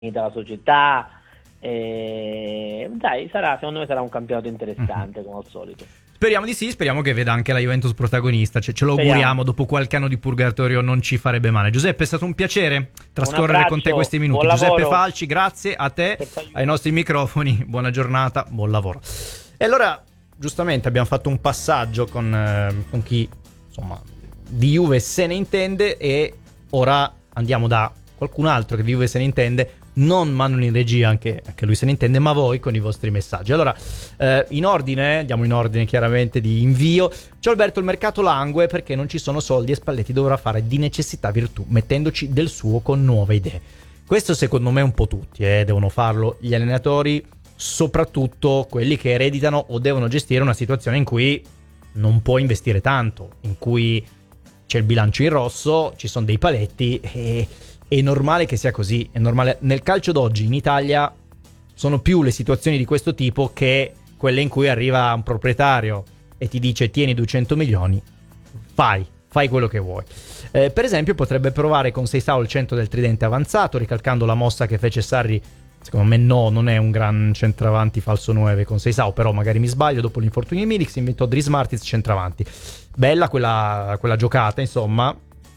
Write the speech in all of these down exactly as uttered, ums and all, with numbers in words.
la società. E, dai, sarà, secondo me sarà un campionato interessante, mm-hmm. come al solito. Speriamo di sì, speriamo che veda anche la Juventus protagonista, cioè, ce lo speriamo. auguriamo, dopo qualche anno di purgatorio non ci farebbe male. Giuseppe, è stato un piacere trascorrere abbraccio, con te questi minuti. Giuseppe Falci, grazie a te, ai nostri microfoni, buona giornata, buon lavoro. E allora, giustamente abbiamo fatto un passaggio con, eh, con chi, insomma, di Juve se ne intende, e ora andiamo da qualcun altro che di Juve se ne intende, non Manuel in regia, anche, anche lui se ne intende, ma voi con i vostri messaggi. Allora, eh, in ordine, andiamo in ordine chiaramente di invio. Ciao Alberto, il mercato langue perché non ci sono soldi e Spalletti dovrà fare di necessità virtù, mettendoci del suo con nuove idee. Questo secondo me un po' tutti, eh, devono farlo gli allenatori, soprattutto quelli che ereditano o devono gestire una situazione in cui non può investire tanto, in cui c'è il bilancio in rosso, ci sono dei paletti e... È normale che sia così, è normale. Nel calcio d'oggi in Italia sono più le situazioni di questo tipo che quelle in cui arriva un proprietario e ti dice tieni duecento milioni, fai, fai quello che vuoi. Eh, per esempio potrebbe provare con Seisao il centro del tridente avanzato, ricalcando la mossa che fece Sarri. Secondo me no, non è un gran centravanti falso nove con Seisao, però magari mi sbaglio, dopo l'infortunio di Milik si inventò Dries Martins centravanti. Bella quella, quella giocata, insomma,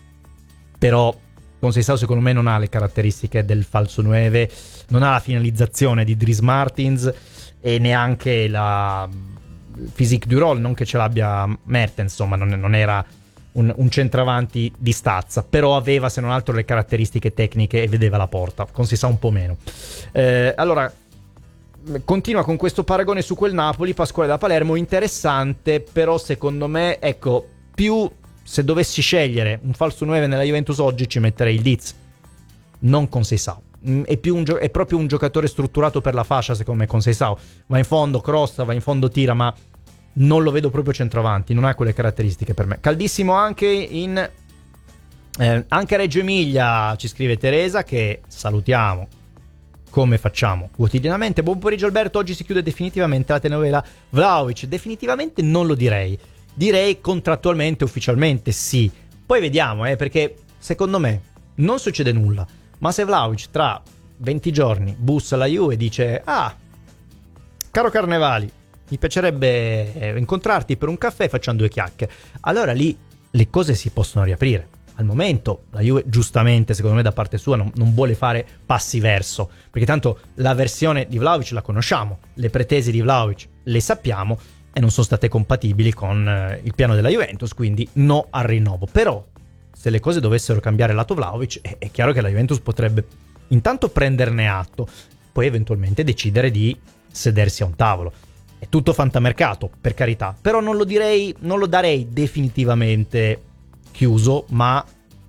però... con Seisao secondo me non ha le caratteristiche del falso nove, non ha la finalizzazione di Dries Martins e neanche la physique du rôle, non che ce l'abbia Mertens, insomma non, non era un, un centravanti di stazza, però aveva se non altro le caratteristiche tecniche e vedeva la porta, con Seisao un po' meno. Eh, allora, continua con questo paragone su quel Napoli, Pasquale da Palermo, interessante, però secondo me, ecco, più... se dovessi scegliere un falso nove nella Juventus oggi ci metterei il Diz, non con Seisao. È, più un gio- è proprio un giocatore strutturato per la fascia, secondo me, con Seisao. Va in fondo, crossa, va in fondo, tira, ma non lo vedo proprio centravanti, non ha quelle caratteristiche per me. Caldissimo anche in eh, anche a Reggio Emilia, ci scrive Teresa, che salutiamo come facciamo quotidianamente. Buon pomeriggio Alberto, oggi si chiude definitivamente la telenovela Vlahovic. Definitivamente non lo direi. Direi contrattualmente, ufficialmente sì. Poi vediamo, eh, perché secondo me non succede nulla. Ma se Vlahovic tra venti giorni bussa alla Juve e dice: ah, caro Carnevali, mi piacerebbe eh, incontrarti per un caffè, facciamo due chiacchiere, allora lì le cose si possono riaprire. Al momento la Juve, giustamente, secondo me da parte sua, non, non vuole fare passi verso, perché tanto la versione di Vlahovic la conosciamo, le pretese di Vlahovic le sappiamo, e non sono state compatibili con eh, il piano della Juventus, quindi no al rinnovo. Però se le cose dovessero cambiare lato Vlahovic, è, è chiaro che la Juventus potrebbe intanto prenderne atto, poi eventualmente decidere di sedersi a un tavolo. È tutto fantamercato, per carità, però non lo direi, non lo darei definitivamente chiuso, ma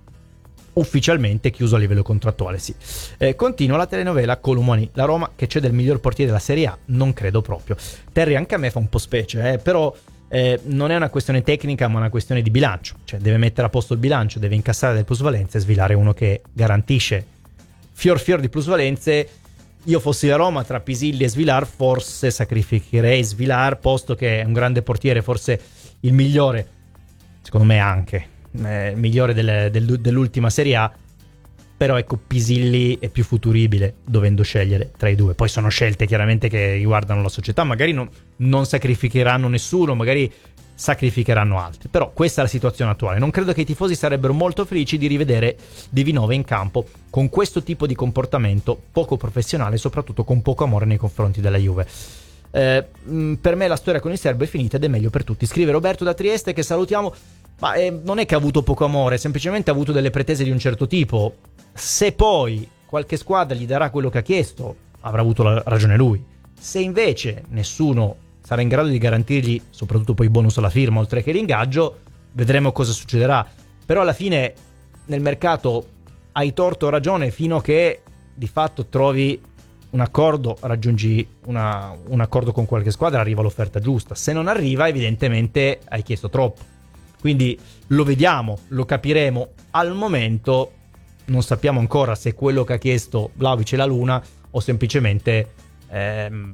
ufficialmente chiuso a livello contrattuale, sì. Eh, continua la telenovela Colomani, la Roma che c'è del miglior portiere della Serie A, non credo proprio. Terry anche a me fa un po' specie, eh, però eh, non è una questione tecnica ma una questione di bilancio, cioè deve mettere a posto il bilancio, deve incassare del plusvalenze e svilare uno che garantisce fior fior di plusvalenze. Io fossi la Roma, tra Pisilli e Svilar forse sacrificherei Svilar, posto che è un grande portiere, forse il migliore, secondo me anche Eh, migliore del, del, dell'ultima Serie A, però ecco Pisilli è più futuribile dovendo scegliere tra i due. Poi sono scelte chiaramente che riguardano la società, magari non, non sacrificheranno nessuno, magari sacrificheranno altri, però questa è la situazione attuale. Non credo che i tifosi sarebbero molto felici di rivedere Di Vinove in campo con questo tipo di comportamento poco professionale e soprattutto con poco amore nei confronti della Juve. Eh, per me la storia con il serbo è finita ed è meglio per tutti, scrive Roberto da Trieste, che salutiamo. Ma eh, non è che ha avuto poco amore, semplicemente ha avuto delle pretese di un certo tipo. Se poi qualche squadra gli darà quello che ha chiesto, avrà avuto la ragione lui. Se invece nessuno sarà in grado di garantirgli, soprattutto poi bonus alla firma oltre che l'ingaggio, vedremo cosa succederà. Però alla fine nel mercato hai torto o ragione fino a che di fatto trovi un accordo, raggiungi una, un accordo con qualche squadra, arriva l'offerta giusta. Se non arriva, evidentemente hai chiesto troppo. Quindi lo vediamo, lo capiremo. Al momento non sappiamo ancora se quello che ha chiesto Vlahovic è la luna o semplicemente ehm,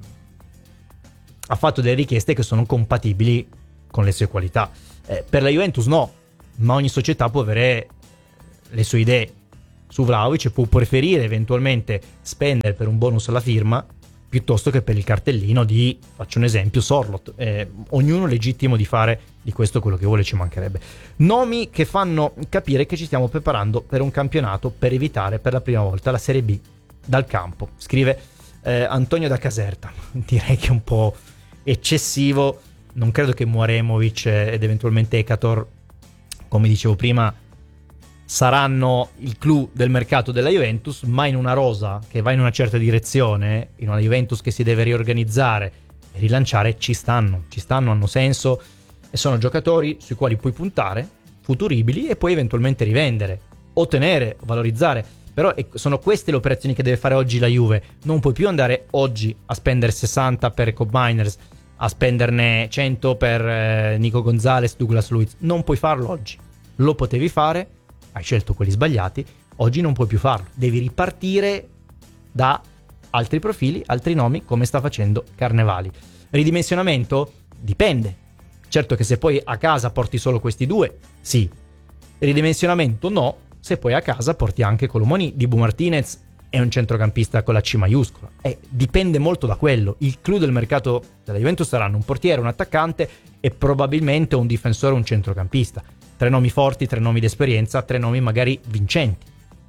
ha fatto delle richieste che sono compatibili con le sue qualità. Eh, per la Juventus no, ma ogni società può avere le sue idee. su Vlahovic e può preferire eventualmente spendere per un bonus alla firma piuttosto che per il cartellino di, faccio un esempio, Sorloth. Eh, ognuno è legittimo di fare di questo quello che vuole, ci mancherebbe. Nomi che fanno capire che ci stiamo preparando per un campionato per evitare per la prima volta la Serie B dal campo, scrive eh, Antonio da Caserta. Direi che è un po' eccessivo. Non credo che Mouremovic ed eventualmente Ekator, come dicevo prima, saranno il clou del mercato della Juventus, ma in una rosa che va in una certa direzione, in una Juventus che si deve riorganizzare e rilanciare, ci stanno, ci stanno, hanno senso e sono giocatori sui quali puoi puntare, futuribili, e puoi eventualmente rivendere, ottenere, valorizzare. Però sono queste le operazioni che deve fare oggi la Juve. Non puoi più andare oggi a spendere sessanta per Cobb Miners, a spenderne cento per eh, Nico Gonzalez, Douglas Luiz. Non puoi farlo oggi. Lo potevi fare, hai scelto quelli sbagliati, oggi non puoi più farlo. Devi ripartire da altri profili, altri nomi, come sta facendo Carnevali. Ridimensionamento? Dipende. Certo che se poi a casa porti solo questi due, sì. Ridimensionamento no, se poi a casa porti anche Colomoni. Dibu Martinez è un centrocampista con la C maiuscola. E dipende molto da quello. Il clou del mercato della Juventus saranno un portiere, un attaccante e probabilmente un difensore, un centrocampista. Tre nomi forti, tre nomi d'esperienza, tre nomi magari vincenti.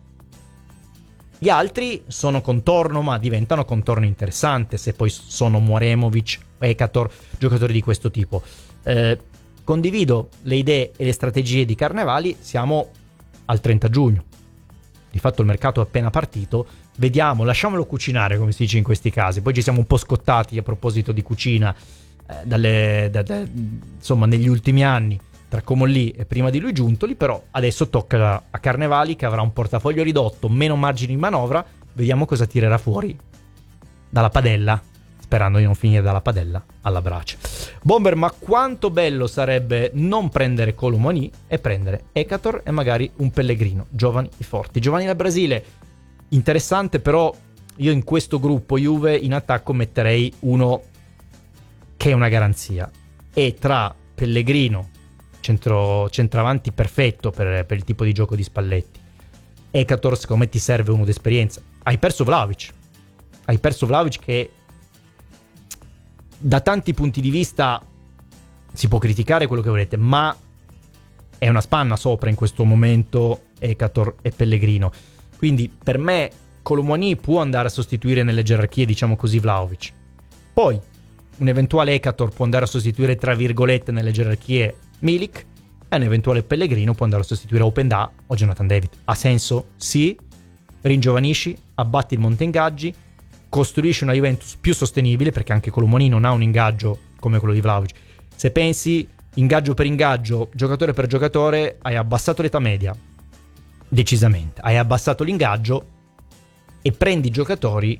Gli altri sono contorno, ma diventano contorno interessante se poi sono Mouremovic, Ekator, giocatori di questo tipo. Eh, condivido le idee e le strategie di Carnevali. Siamo al trenta giugno. Di fatto il mercato è appena partito. Vediamo, lasciamolo cucinare, come si dice in questi casi. Poi ci siamo un po' scottati a proposito di cucina eh, dalle, da, da, insomma negli ultimi anni, tra Comolli e prima di lui Giuntoli. Però adesso tocca a Carnevali, che avrà un portafoglio ridotto, meno margini di manovra. Vediamo cosa tirerà fuori dalla padella, sperando di non finire dalla padella alla brace. Bomber, ma quanto bello sarebbe non prendere Colomoni e prendere Ekator e magari un Pellegrino, giovani e forti. Giovanni da Brasile, interessante, però io in questo gruppo Juve in attacco metterei uno che è una garanzia. E tra Pellegrino, centro, centravanti perfetto per, per il tipo di gioco di Spalletti, Ekator, secondo me ti serve uno d'esperienza. Hai perso Vlahovic. Hai perso Vlahovic che da tanti punti di vista si può criticare quello che volete, ma è una spanna sopra in questo momento Ekator e Pellegrino. Quindi per me Colomoni può andare a sostituire nelle gerarchie, diciamo così, Vlahovic. Poi un eventuale Ekator può andare a sostituire, tra virgolette, nelle gerarchie Milik, e un eventuale Pellegrino può andare a sostituire Openda o Jonathan David. Ha senso? Sì. Ringiovanisci, abbatti il monte ingaggi, costruisci una Juventus più sostenibile, perché anche Colomoni non ha un ingaggio come quello di Vlahovic. Se pensi ingaggio per ingaggio, giocatore per giocatore, hai abbassato l'età media, decisamente. Hai abbassato l'ingaggio e prendi giocatori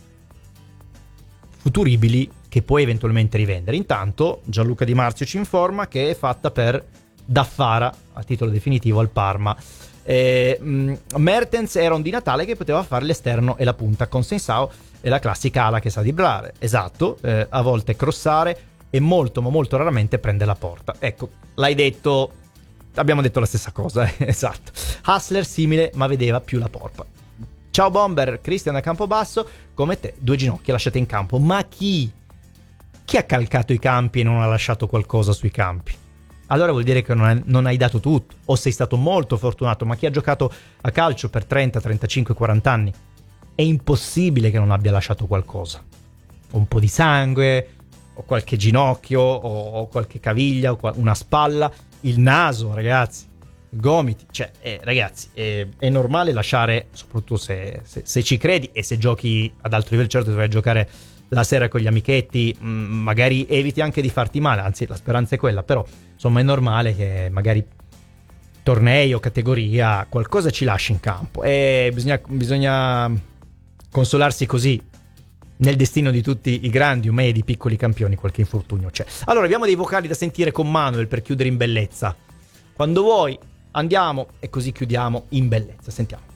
futuribili che puoi eventualmente rivendere. Intanto Gianluca Di Marzio ci informa che è fatta per Daffara a titolo definitivo al Parma. Eh, Mertens era un di Natale che poteva fare l'esterno e la punta, con Sensao e la classica ala che sa driblare. Esatto, eh, a volte crossare e molto ma molto raramente prende la porta. Ecco, l'hai detto, abbiamo detto la stessa cosa, eh? Esatto. Hassler simile, ma vedeva più la porta. Ciao Bomber, Cristian da Campobasso, come te, due ginocchia lasciate in campo. Ma chi? Chi ha calcato i campi e non ha lasciato qualcosa sui campi? Allora vuol dire che non hai, non hai dato tutto, o sei stato molto fortunato. Ma chi ha giocato a calcio per trenta, trentacinque, quaranta anni è impossibile che non abbia lasciato qualcosa. Un po' di sangue, o qualche ginocchio, o, o qualche caviglia, o qual- una spalla, il naso, ragazzi, gomiti. Cioè, eh, ragazzi, è, è normale lasciare, soprattutto se, se, se ci credi e se giochi ad alto livello. Certo, dovrai giocare la sera con gli amichetti, mh, magari eviti anche di farti male, anzi la speranza è quella, però insomma è normale che magari tornei o categoria qualcosa ci lasci in campo, e bisogna, bisogna consolarsi così. Nel destino di tutti i grandi o medi piccoli campioni qualche infortunio c'è. Allora abbiamo dei vocali da sentire con Manuel per chiudere in bellezza. Quando vuoi andiamo e così chiudiamo in bellezza. Sentiamo.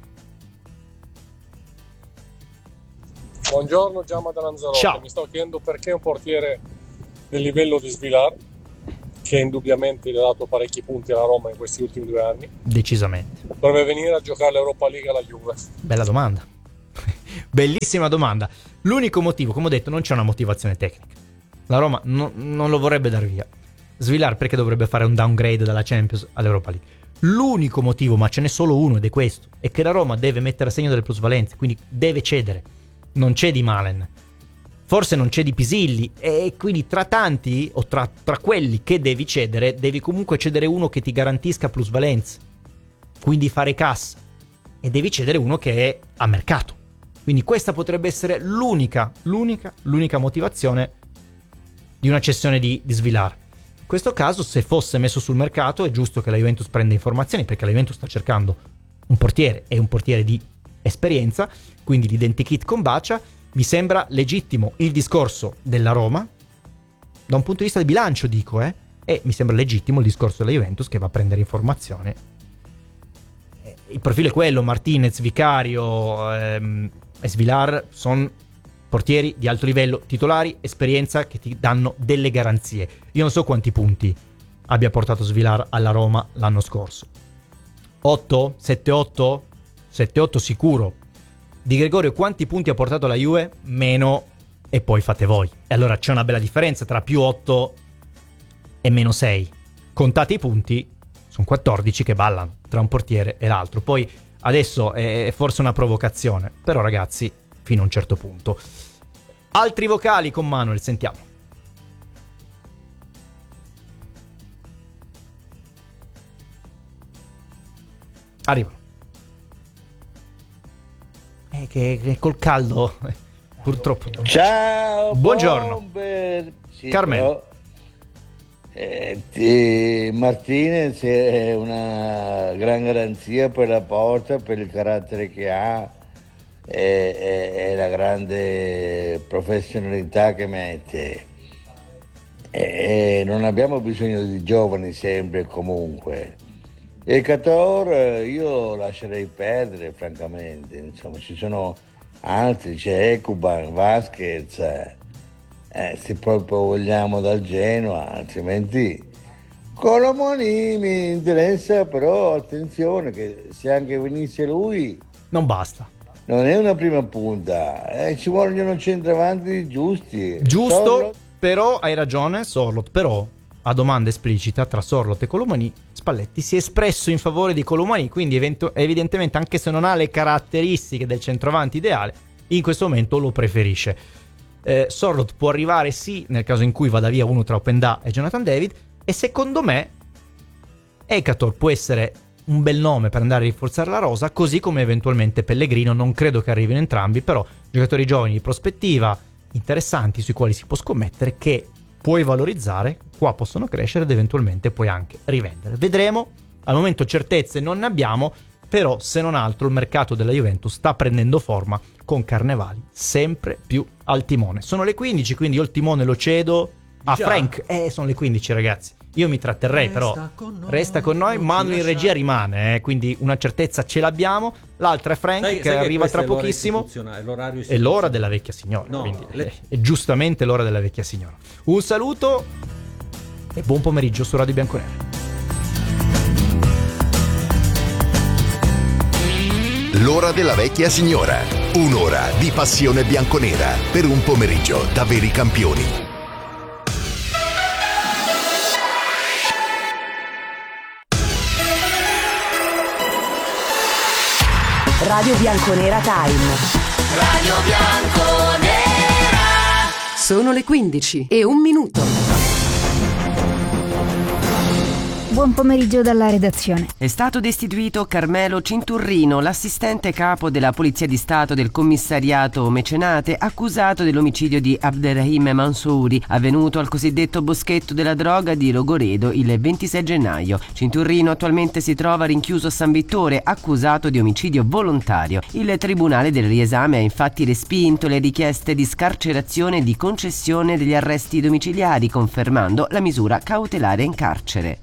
Buongiorno, Giamma da Lanzarote. Ciao. Mi sto chiedendo perché un portiere del livello di Svilar, che indubbiamente le ha dato parecchi punti alla Roma in questi ultimi due anni. Decisamente. Dovrebbe venire a giocare l'Europa League alla Juve. Bella domanda. Bellissima domanda. L'unico motivo, come ho detto, non c'è una motivazione tecnica. La Roma no, non lo vorrebbe dar via. Svilar perché dovrebbe fare un downgrade dalla Champions all'Europa League. L'unico motivo, ma ce n'è solo uno ed è questo, è che la Roma deve mettere a segno delle plusvalenze, quindi deve cedere. Non c'è Di Malen, forse non c'è Di Pisilli, e quindi tra tanti o tra, tra quelli che devi cedere, devi comunque cedere uno che ti garantisca plusvalenze, quindi fare cassa, e devi cedere uno che è a mercato. Quindi questa potrebbe essere l'unica, l'unica, l'unica motivazione di una cessione di, di Svilar. In questo caso, se fosse messo sul mercato, è giusto che la Juventus prenda informazioni, perché la Juventus sta cercando un portiere e un portiere di esperienza, quindi l'identikit combacia. Mi sembra legittimo il discorso della Roma, da un punto di vista di bilancio dico, eh, e mi sembra legittimo il discorso della Juventus che va a prendere informazione. Il profilo è quello, Martinez, Vicario ehm, e Svilar sono portieri di alto livello, titolari, esperienza, che ti danno delle garanzie. Io non so quanti punti abbia portato Svilar alla Roma l'anno scorso. otto? sette otto? sette otto sicuro. Di Gregorio quanti punti ha portato la Juve? Meno, e poi fate voi. E allora c'è una bella differenza tra più otto e meno sei. Contate i punti, sono quattordici che ballano tra un portiere e l'altro. Poi adesso è forse una provocazione, però ragazzi, fino a un certo punto. Altri vocali con Manuel, sentiamo. Arrivano. Eh, che, che col caldo, eh, purtroppo. Ciao, buongiorno. Bomber. Sì, Carmelo. Però, eh, ti, Martinez è una gran garanzia per la porta, per il carattere che ha e, e, e la grande professionalità che mette. E, e non abbiamo bisogno di giovani sempre e comunque. E Cator io lascerei perdere francamente, insomma ci sono altri, c'è Ekuban, Vasquez, eh, se proprio vogliamo dal Genoa, altrimenti Colomoni mi interessa, però attenzione che se anche venisse lui non basta, non è una prima punta, eh, ci vogliono centravanti giusti. Giusto, Sorlot... però hai ragione Sorlot, però a domanda esplicita tra Sorlot e Colomani Spalletti si è espresso in favore di Colomani, quindi evento- evidentemente anche se non ha le caratteristiche del centravanti ideale, in questo momento lo preferisce. eh, Sorlot può arrivare sì nel caso in cui vada via uno tra Openda e Jonathan David, e secondo me Ekator può essere un bel nome per andare a rinforzare la rosa, così come eventualmente Pellegrino. Non credo che arrivino entrambi, però giocatori giovani di prospettiva interessanti sui quali si può scommettere, che puoi valorizzare, qua possono crescere ed eventualmente puoi anche rivendere. Vedremo, al momento certezze non ne abbiamo, però se non altro il mercato della Juventus sta prendendo forma con Carnevali sempre più al timone. Sono le quindici, quindi io il timone lo cedo a Già. Frank. Eh, sono le quindici ragazzi, io mi tratterrei, resta però con noi, resta con noi, Manu in regia rimane, eh, quindi una certezza ce l'abbiamo. L'altra è Frank, sai, che sai arriva che tra pochissimo, è, l'orario è l'ora della vecchia signora, no, quindi le... è, è giustamente l'ora della vecchia signora. Un saluto e buon pomeriggio su Radio Bianconera. L'ora della vecchia signora, un'ora di passione bianconera per un pomeriggio da veri campioni. Radio Bianconera Time. Radio Bianconera. Sono le quindici e un minuto. Buon pomeriggio dalla redazione. È stato destituito Carmelo Cinturrino, l'assistente capo della Polizia di Stato del commissariato Mecenate, accusato dell'omicidio di Abderrahim Mansouri, avvenuto al cosiddetto boschetto della droga di Rogoredo il ventisei gennaio. Cinturrino attualmente si trova rinchiuso a San Vittore, accusato di omicidio volontario. Il Tribunale del Riesame ha infatti respinto le richieste di scarcerazione e di concessione degli arresti domiciliari, confermando la misura cautelare in carcere. I carabinieri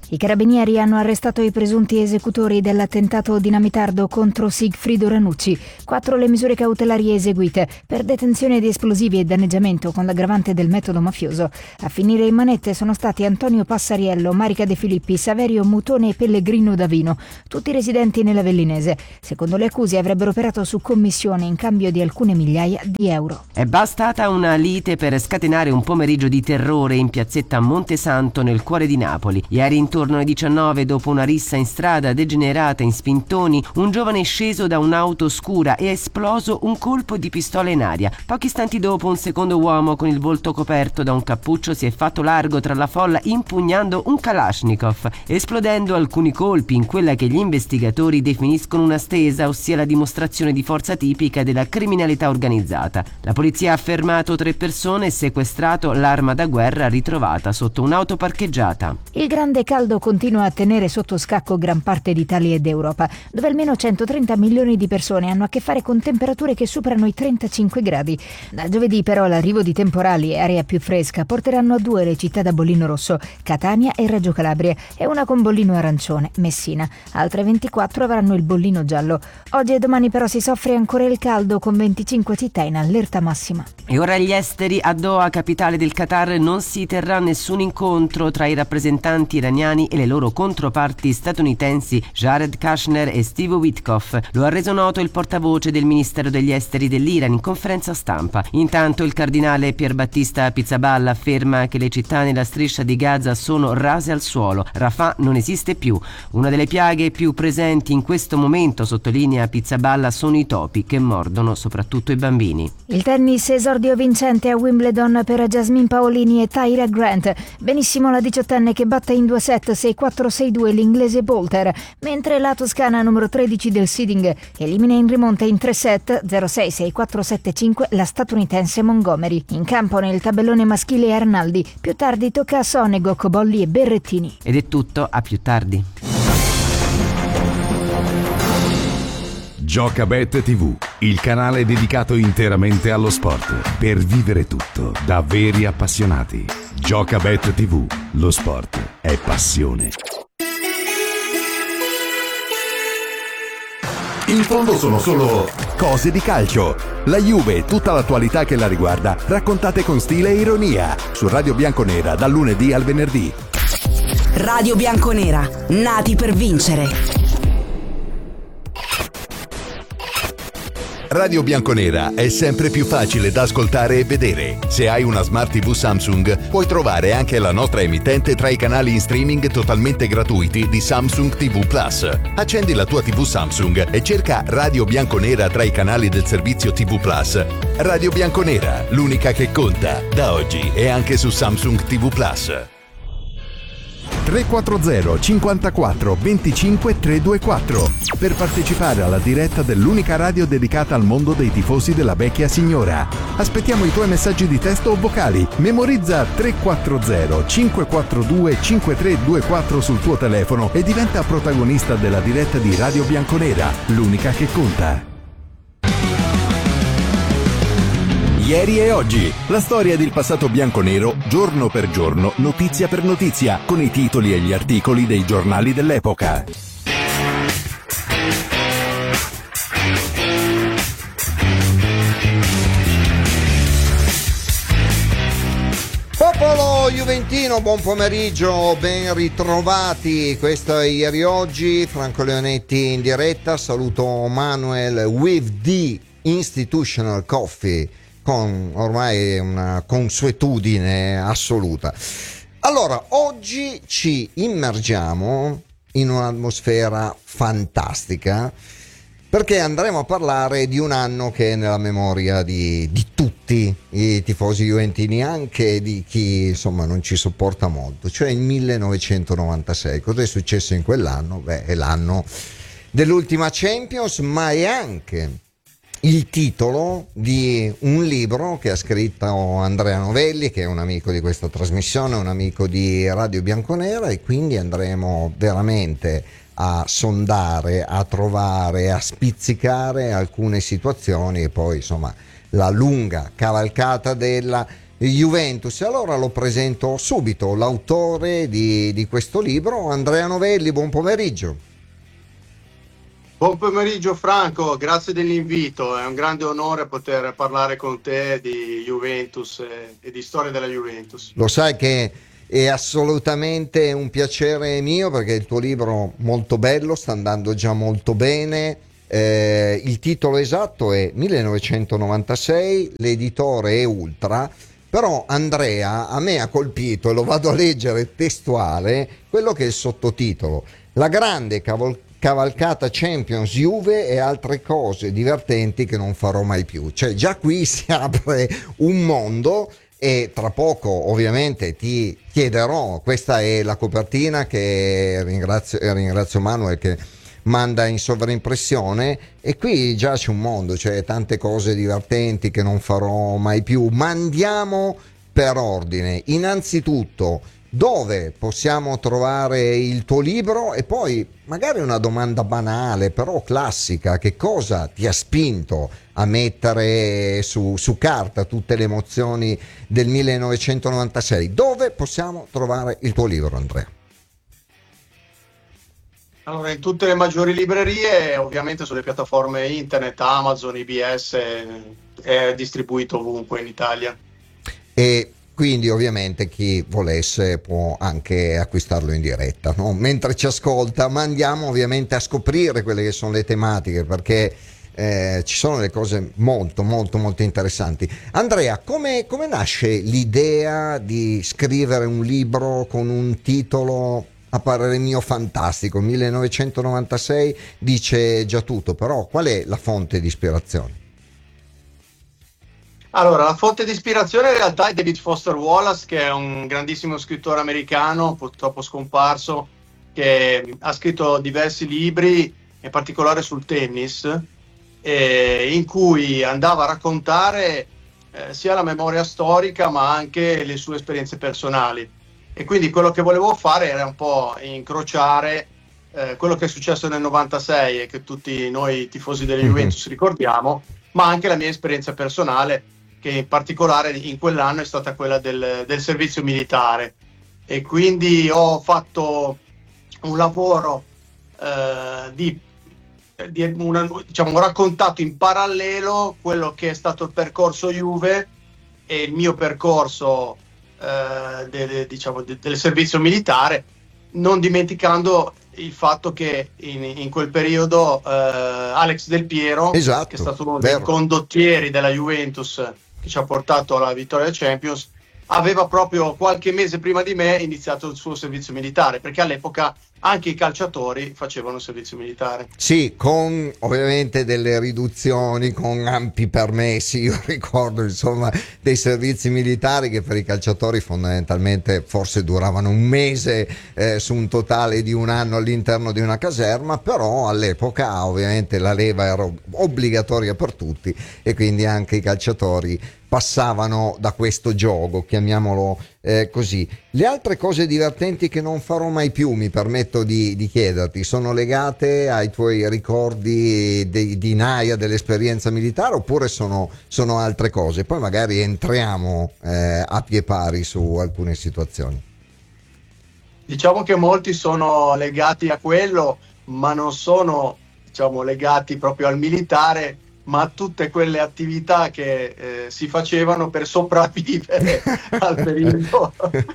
carabinieri hanno arrestato i presunti esecutori dell'attentato dinamitardo contro Sigfrido Ranucci. Quattro le misure cautelari eseguite per detenzione di esplosivi e danneggiamento con l'aggravante del metodo mafioso. A finire in manette sono stati Antonio Passariello, Marica De Filippi, Saverio Mutone e Pellegrino Davino, tutti residenti nell'Avellinese. Secondo le accuse avrebbero operato su commissione in cambio di alcune migliaia di euro. È bastata una lite per scatenare un pomeriggio di terrore in piazzetta Montesanto nel cuore di Napoli. Ieri intorno alle diciannove, dopo una rissa in strada degenerata in spintoni, un giovane è sceso da un'auto scura e ha esploso un colpo di pistola in aria. Pochi istanti dopo un secondo uomo con il volto coperto da un cappuccio si è fatto largo tra la folla impugnando un Kalashnikov, esplodendo alcuni colpi in quella che gli investigatori definiscono una stesa, ossia la dimostrazione di forza tipica della criminalità organizzata. La polizia ha fermato tre persone e sequestrato l'arma da guerra ritrovata sotto un'auto parcheggiata. Il grande caldo continua a tenere sotto scacco gran parte d'Italia ed Europa, dove almeno centotrenta milioni di persone hanno a che fare con temperature che superano i trentacinque gradi. Da giovedì però l'arrivo di temporali e aria più fresca porteranno a due le città da bollino rosso, Catania e Reggio Calabria, e una con bollino arancione, Messina. Altre ventiquattro avranno il bollino giallo. Oggi e domani però si soffre ancora il caldo, con venticinque città in allerta massima. E ora gli esteri. A Doha, capitale del Qatar, non si terrà nessun incontro tra i rappresentanti iraniani e le loro controparti statunitensi Jared Kushner e Steve Witkoff. Lo ha reso noto il portavoce del Ministero degli Esteri dell'Iran in conferenza stampa. Intanto il cardinale Pierbattista Pizzaballa afferma che le città nella striscia di Gaza sono rase al suolo. Rafah non esiste più. Una delle piaghe più presenti in questo momento, sottolinea Pizzaballa, sono i topi che mordono soprattutto i bambini. Il tennis, esordio vincente a Wimbledon per Jasmine Paolini e Tyra Grant. Benissimo la diciottenne che batte in due set sei quattro sei due l'inglese Bolter, mentre la toscana numero tredici del seeding elimina in rimonta in tre set zero sei sei quattro sette cinque la statunitense Montgomery. In campo nel tabellone maschile Arnaldi. Più tardi tocca a Sonego, Cobolli e Berrettini. Ed è tutto, a più tardi. Giocabet tivù, il canale dedicato interamente allo sport, per vivere tutto da veri appassionati. Giocabet tivù, lo sport è passione. In fondo sono solo cose di calcio. La Juve e tutta l'attualità che la riguarda, raccontate con stile e ironia, su Radio Bianconera dal lunedì al venerdì. Radio Bianconera, nati per vincere. Radio Bianconera è sempre più facile da ascoltare e vedere. Se hai una Smart tivù Samsung, puoi trovare anche la nostra emittente tra i canali in streaming totalmente gratuiti di Samsung tivù Plus. Accendi la tua tivù Samsung e cerca Radio Bianconera tra i canali del servizio tivù Plus. Radio Bianconera, l'unica che conta, da oggi e anche su Samsung tivù Plus. tre quattro zero cinquantaquattro venticinque trecentoventiquattro per partecipare alla diretta dell'unica radio dedicata al mondo dei tifosi della vecchia signora. Aspettiamo i tuoi messaggi di testo o vocali. Memorizza tre quattro zero cinque quattro due cinque tre due quattro sul tuo telefono e diventa protagonista della diretta di Radio Bianconera, l'unica che conta. Ieri e oggi, la storia del passato bianconero, giorno per giorno, notizia per notizia, con i titoli e gli articoli dei giornali dell'epoca. Popolo juventino, buon pomeriggio, ben ritrovati. Questo è Ieri e Oggi, Franco Leonetti in diretta. Saluto Manuel with the Institutional Coffee, con ormai una consuetudine assoluta. Allora, oggi ci immergiamo in un'atmosfera fantastica, perché andremo a parlare di un anno che è nella memoria di, di tutti i tifosi juventini, anche di chi insomma non ci sopporta molto, cioè il millenovecentonovantasei. Cosa è successo in quell'anno? Beh, è l'anno dell'ultima Champions, ma è anche il titolo di un libro che ha scritto Andrea Novelli, che è un amico di questa trasmissione, un amico di Radio Bianconera, e quindi andremo veramente a sondare, a trovare, a spizzicare alcune situazioni, e poi insomma la lunga cavalcata della Juventus. Allora lo presento subito, l'autore di, di questo libro, Andrea Novelli. Buon pomeriggio. Buon pomeriggio Franco, grazie dell'invito, è un grande onore poter parlare con te di Juventus e, e di storia della Juventus. Lo sai che è assolutamente un piacere mio, perché il tuo libro molto bello, sta andando già molto bene. Eh, il titolo esatto è millenovecentonovantasei, l'editore è Ultra. Però Andrea, a me ha colpito, e lo vado a leggere testuale, quello che è il sottotitolo: la grande cavol- cavalcata Champions Juve e altre cose divertenti che non farò mai più. Cioè già qui si apre un mondo, e tra poco ovviamente ti chiederò, questa è la copertina che ringrazio, ringrazio Manuel che manda in sovraimpressione, e qui già c'è un mondo, cioè tante cose divertenti che non farò mai più. Ma andiamo per ordine. Innanzitutto, dove possiamo trovare il tuo libro? E poi magari una domanda banale però classica: che cosa ti ha spinto a mettere su, su carta tutte le emozioni del millenovecentonovantasei? Dove possiamo trovare il tuo libro, Andrea? Allora, in tutte le maggiori librerie, ovviamente sulle piattaforme internet, Amazon, I B S, è distribuito ovunque in Italia. E quindi ovviamente chi volesse può anche acquistarlo in diretta, no? Mentre ci ascolta. Ma andiamo ovviamente a scoprire quelle che sono le tematiche, perché eh, ci sono delle cose molto molto molto interessanti. Andrea, come, come nasce l'idea di scrivere un libro con un titolo a parere mio fantastico? millenovecentonovantasei dice già tutto, però qual è la fonte di ispirazione? Allora, la fonte di ispirazione in realtà è David Foster Wallace, che è un grandissimo scrittore americano, purtroppo scomparso, che ha scritto diversi libri, in particolare sul tennis, eh, in cui andava a raccontare eh, sia la memoria storica ma anche le sue esperienze personali. E quindi quello che volevo fare era un po' incrociare eh, quello che è successo nel novantasei e che tutti noi tifosi delle Juventus ricordiamo, ma anche la mia esperienza personale, che in particolare in quell'anno è stata quella del, del servizio militare. E quindi ho fatto un lavoro eh, di, di una, diciamo, ho raccontato in parallelo quello che è stato il percorso Juve e il mio percorso Uh, de, de, diciamo, de, del servizio militare, non dimenticando il fatto che in, in quel periodo uh, Alex Del Piero, esatto, che è stato uno vero. dei condottieri della Juventus che ci ha portato alla vittoria del Champions, aveva proprio qualche mese prima di me iniziato il suo servizio militare, perché all'epoca anche i calciatori facevano servizio militare. Sì, con ovviamente delle riduzioni, con ampi permessi. Io ricordo insomma dei servizi militari che per i calciatori fondamentalmente forse duravano un mese eh, su un totale di un anno all'interno di una caserma, però all'epoca ovviamente la leva era obbligatoria per tutti e quindi anche i calciatori passavano da questo gioco, chiamiamolo eh, così. Le altre cose divertenti che non farò mai più, mi permetto di, di chiederti, sono legate ai tuoi ricordi di, di Naia, dell'esperienza militare, oppure sono, sono altre cose? Poi magari entriamo eh, a pie pari su alcune situazioni. Diciamo che molti sono legati a quello, ma non sono, diciamo, legati proprio al militare, ma a tutte quelle attività che eh, si facevano per sopravvivere al periodo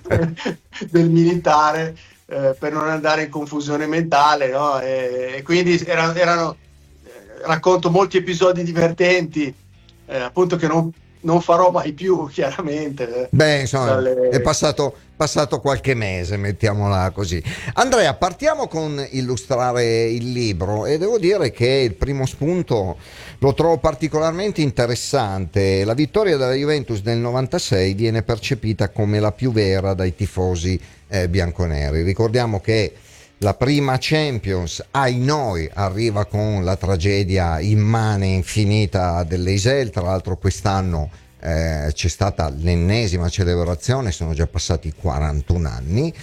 del militare, eh, per non andare in confusione mentale, no? E, e quindi erano, erano eh, racconto molti episodi divertenti, eh, appunto, che non, non farò mai più, chiaramente. Beh, insomma, dalle... è passato, passato qualche mese, mettiamola così. Andrea, partiamo con illustrare il libro, e devo dire che il primo spunto lo trovo particolarmente interessante. La vittoria della Juventus del novantasei viene percepita come la più vera dai tifosi eh, bianconeri. Ricordiamo che la prima Champions, ai noi, arriva con la tragedia immane e infinita dell'Eisel. Tra l'altro quest'anno eh, c'è stata l'ennesima celebrazione, sono già passati quarantuno anni,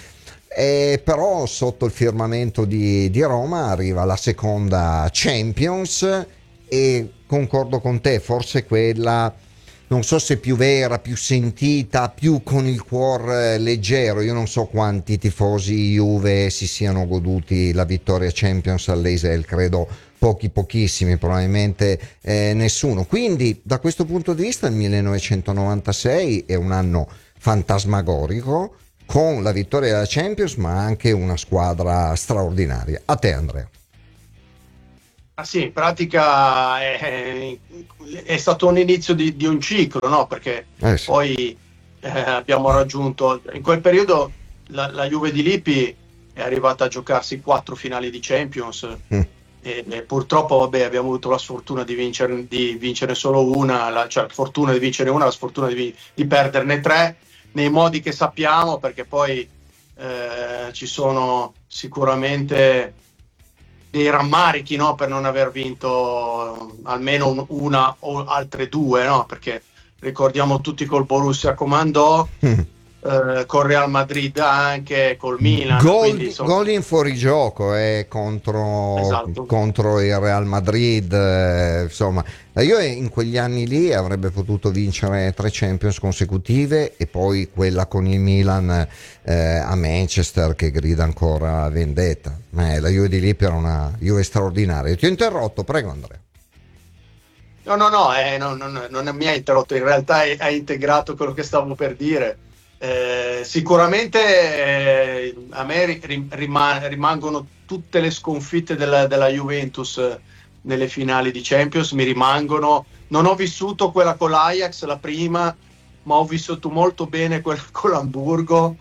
e però sotto il firmamento di, di Roma arriva la seconda Champions, e concordo con te, forse quella non so se più vera, più sentita, più con il cuore leggero. Io non so quanti tifosi Juve si siano goduti la vittoria Champions all'Eisel, credo pochi, pochissimi, probabilmente eh, nessuno. Quindi da questo punto di vista il millenovecentonovantasei è un anno fantasmagorico, con la vittoria della Champions, ma anche una squadra straordinaria. A te, Andrea. Ah sì, in pratica è, è stato un inizio di, di un ciclo, no? Perché eh sì. poi eh, abbiamo raggiunto, in quel periodo la, la Juve di Lippi è arrivata a giocarsi quattro finali di Champions mm. e, e purtroppo vabbè, abbiamo avuto la sfortuna di vincere, di vincere solo una, la, cioè la fortuna di vincere una, la sfortuna di, di perderne tre, nei modi che sappiamo, perché poi eh, ci sono sicuramente dei rammarichi, no, per non aver vinto almeno una o altre due, no, perché ricordiamo tutti col Borussia comandò, mm. eh, col Real Madrid anche, col Milan. Gol, quindi, insomma... gol in fuorigioco eh, contro, esatto. contro il Real Madrid, eh, insomma la Juve in quegli anni lì avrebbe potuto vincere tre Champions consecutive e poi quella con il Milan eh, a Manchester che grida ancora vendetta. Eh, la Juve di Lippi era una Juve straordinaria. Ti ho interrotto, prego Andrea. No, no, no, eh, no, no, no non mi ha interrotto, in realtà ha integrato quello che stavo per dire. Eh, sicuramente eh, a me ri, rima, rimangono tutte le sconfitte della, della Juventus eh, nelle finali di Champions, mi rimangono. Non ho vissuto quella con l'Ajax, la prima, ma ho vissuto molto bene quella con l'Hamburgo,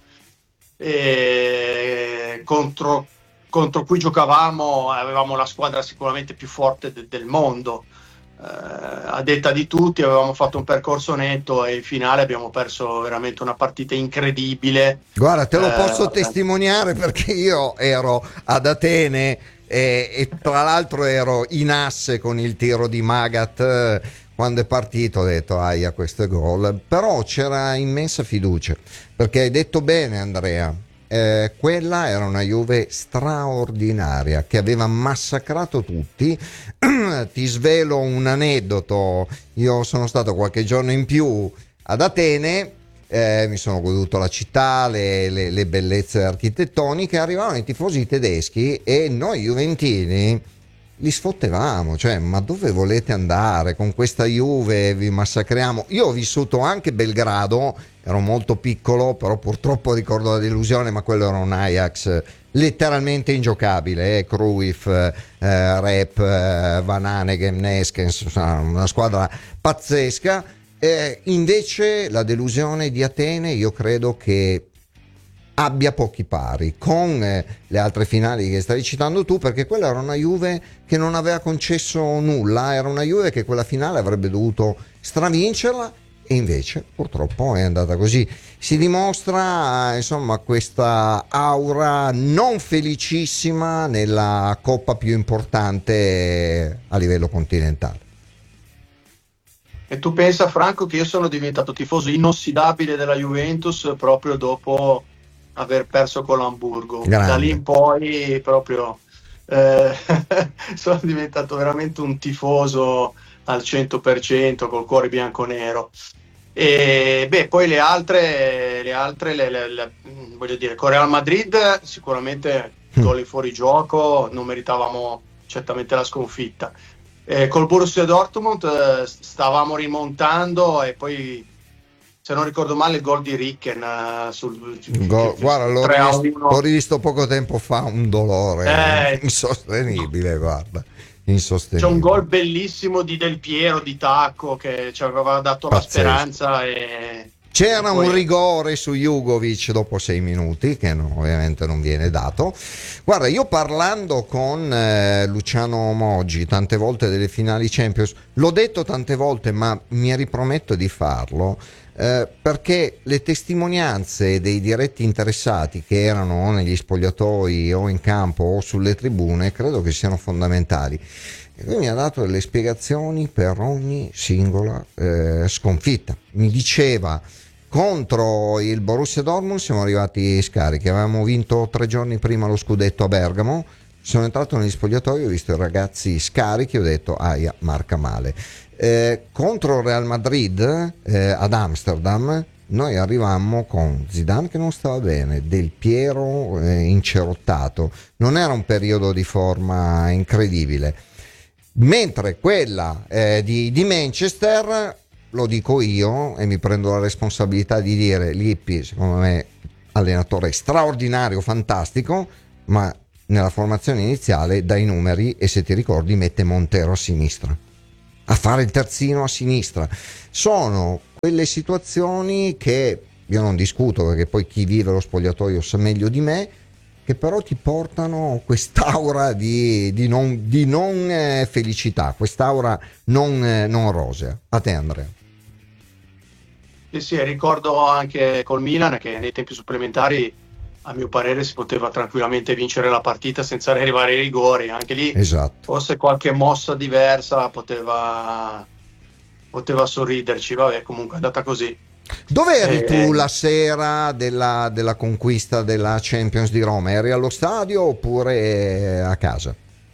e contro, contro cui giocavamo, avevamo la squadra sicuramente più forte de, del mondo. Uh, a detta di tutti avevamo fatto un percorso netto e in finale abbiamo perso veramente una partita incredibile. Guarda, te lo uh, posso eh, testimoniare perché io ero ad Atene e, e tra l'altro ero in asse con il tiro di Magath. Quando è partito ho detto aia, questo è gol, però c'era immensa fiducia, perché hai detto bene Andrea, Eh, quella era una Juve straordinaria che aveva massacrato tutti. Ti svelo un aneddoto: io sono stato qualche giorno in più ad Atene, eh, mi sono goduto la città, le, le, le bellezze architettoniche. Arrivavano i tifosi tedeschi e noi juventini li sfottevamo, cioè ma dove volete andare con questa Juve, vi massacriamo. Io ho vissuto anche Belgrado, ero molto piccolo, però purtroppo ricordo la delusione, ma quello era un Ajax letteralmente ingiocabile, eh? Cruyff, eh, Rep, eh, Van Hanegem, Neskens, una squadra pazzesca. Eh, invece la delusione di Atene io credo che abbia pochi pari con eh, le altre finali che stavi citando tu, perché quella era una Juve che non aveva concesso nulla, era una Juve che quella finale avrebbe dovuto stravincerla e invece purtroppo è andata così. Si dimostra insomma questa aura non felicissima nella coppa più importante a livello continentale. E tu pensa, Franco, che io sono diventato tifoso inossidabile della Juventus proprio dopo aver perso con l'Hamburgo. Grande. Da lì in poi proprio eh, sono diventato veramente un tifoso al cento per cento col cuore bianco-nero. E beh, poi le altre, le altre le, le, le, voglio dire, con Real Madrid sicuramente mm. gol in fuorigioco, non meritavamo certamente la sconfitta. Eh, col Borussia Dortmund eh, stavamo rimontando e poi, se non ricordo male, il gol di Ricken uh, sul Go, guarda, l'ho rivisto, l'ho rivisto poco tempo fa, un dolore eh, insostenibile, guarda, insostenibile. C'è un gol bellissimo di Del Piero di tacco che ci aveva dato Pazzesco. La speranza e c'era e poi... un rigore su Jugovic dopo sei minuti che no, ovviamente non viene dato. Guarda, io parlando con eh, Luciano Moggi tante volte delle finali Champions, l'ho detto tante volte ma mi riprometto di farlo, eh, perché le testimonianze dei diretti interessati che erano o negli spogliatoi o in campo o sulle tribune credo che siano fondamentali. E lui mi ha dato delle spiegazioni per ogni singola eh, sconfitta. Mi diceva: contro il Borussia Dortmund siamo arrivati scarichi, avevamo vinto tre giorni prima lo scudetto a Bergamo, sono entrato negli spogliatoi, ho visto i ragazzi scarichi, ho detto aia, marca male. Eh, contro il Real Madrid eh, ad Amsterdam noi arrivammo con Zidane che non stava bene, Del Piero eh, incerottato, non era un periodo di forma incredibile, mentre quella eh, di, di Manchester, lo dico io e mi prendo la responsabilità di dire, Lippi secondo me allenatore straordinario, fantastico, ma nella formazione iniziale dai numeri e se ti ricordi mette Montero a sinistra a fare il terzino a sinistra. Sono quelle situazioni che io non discuto, perché poi chi vive lo spogliatoio sa meglio di me, che però ti portano quest'aura di, di non, di non eh, felicità, quest'aura non, eh, non rosea. A te Andrea. Sì, sì, ricordo anche col Milan che nei tempi supplementari a mio parere si poteva tranquillamente vincere la partita senza arrivare ai rigori, anche lì esatto. Forse qualche mossa diversa poteva, poteva sorriderci, vabbè, comunque è andata così. Dove eri eh, tu la sera della, della conquista della Champions di Roma? Eri allo stadio oppure a casa?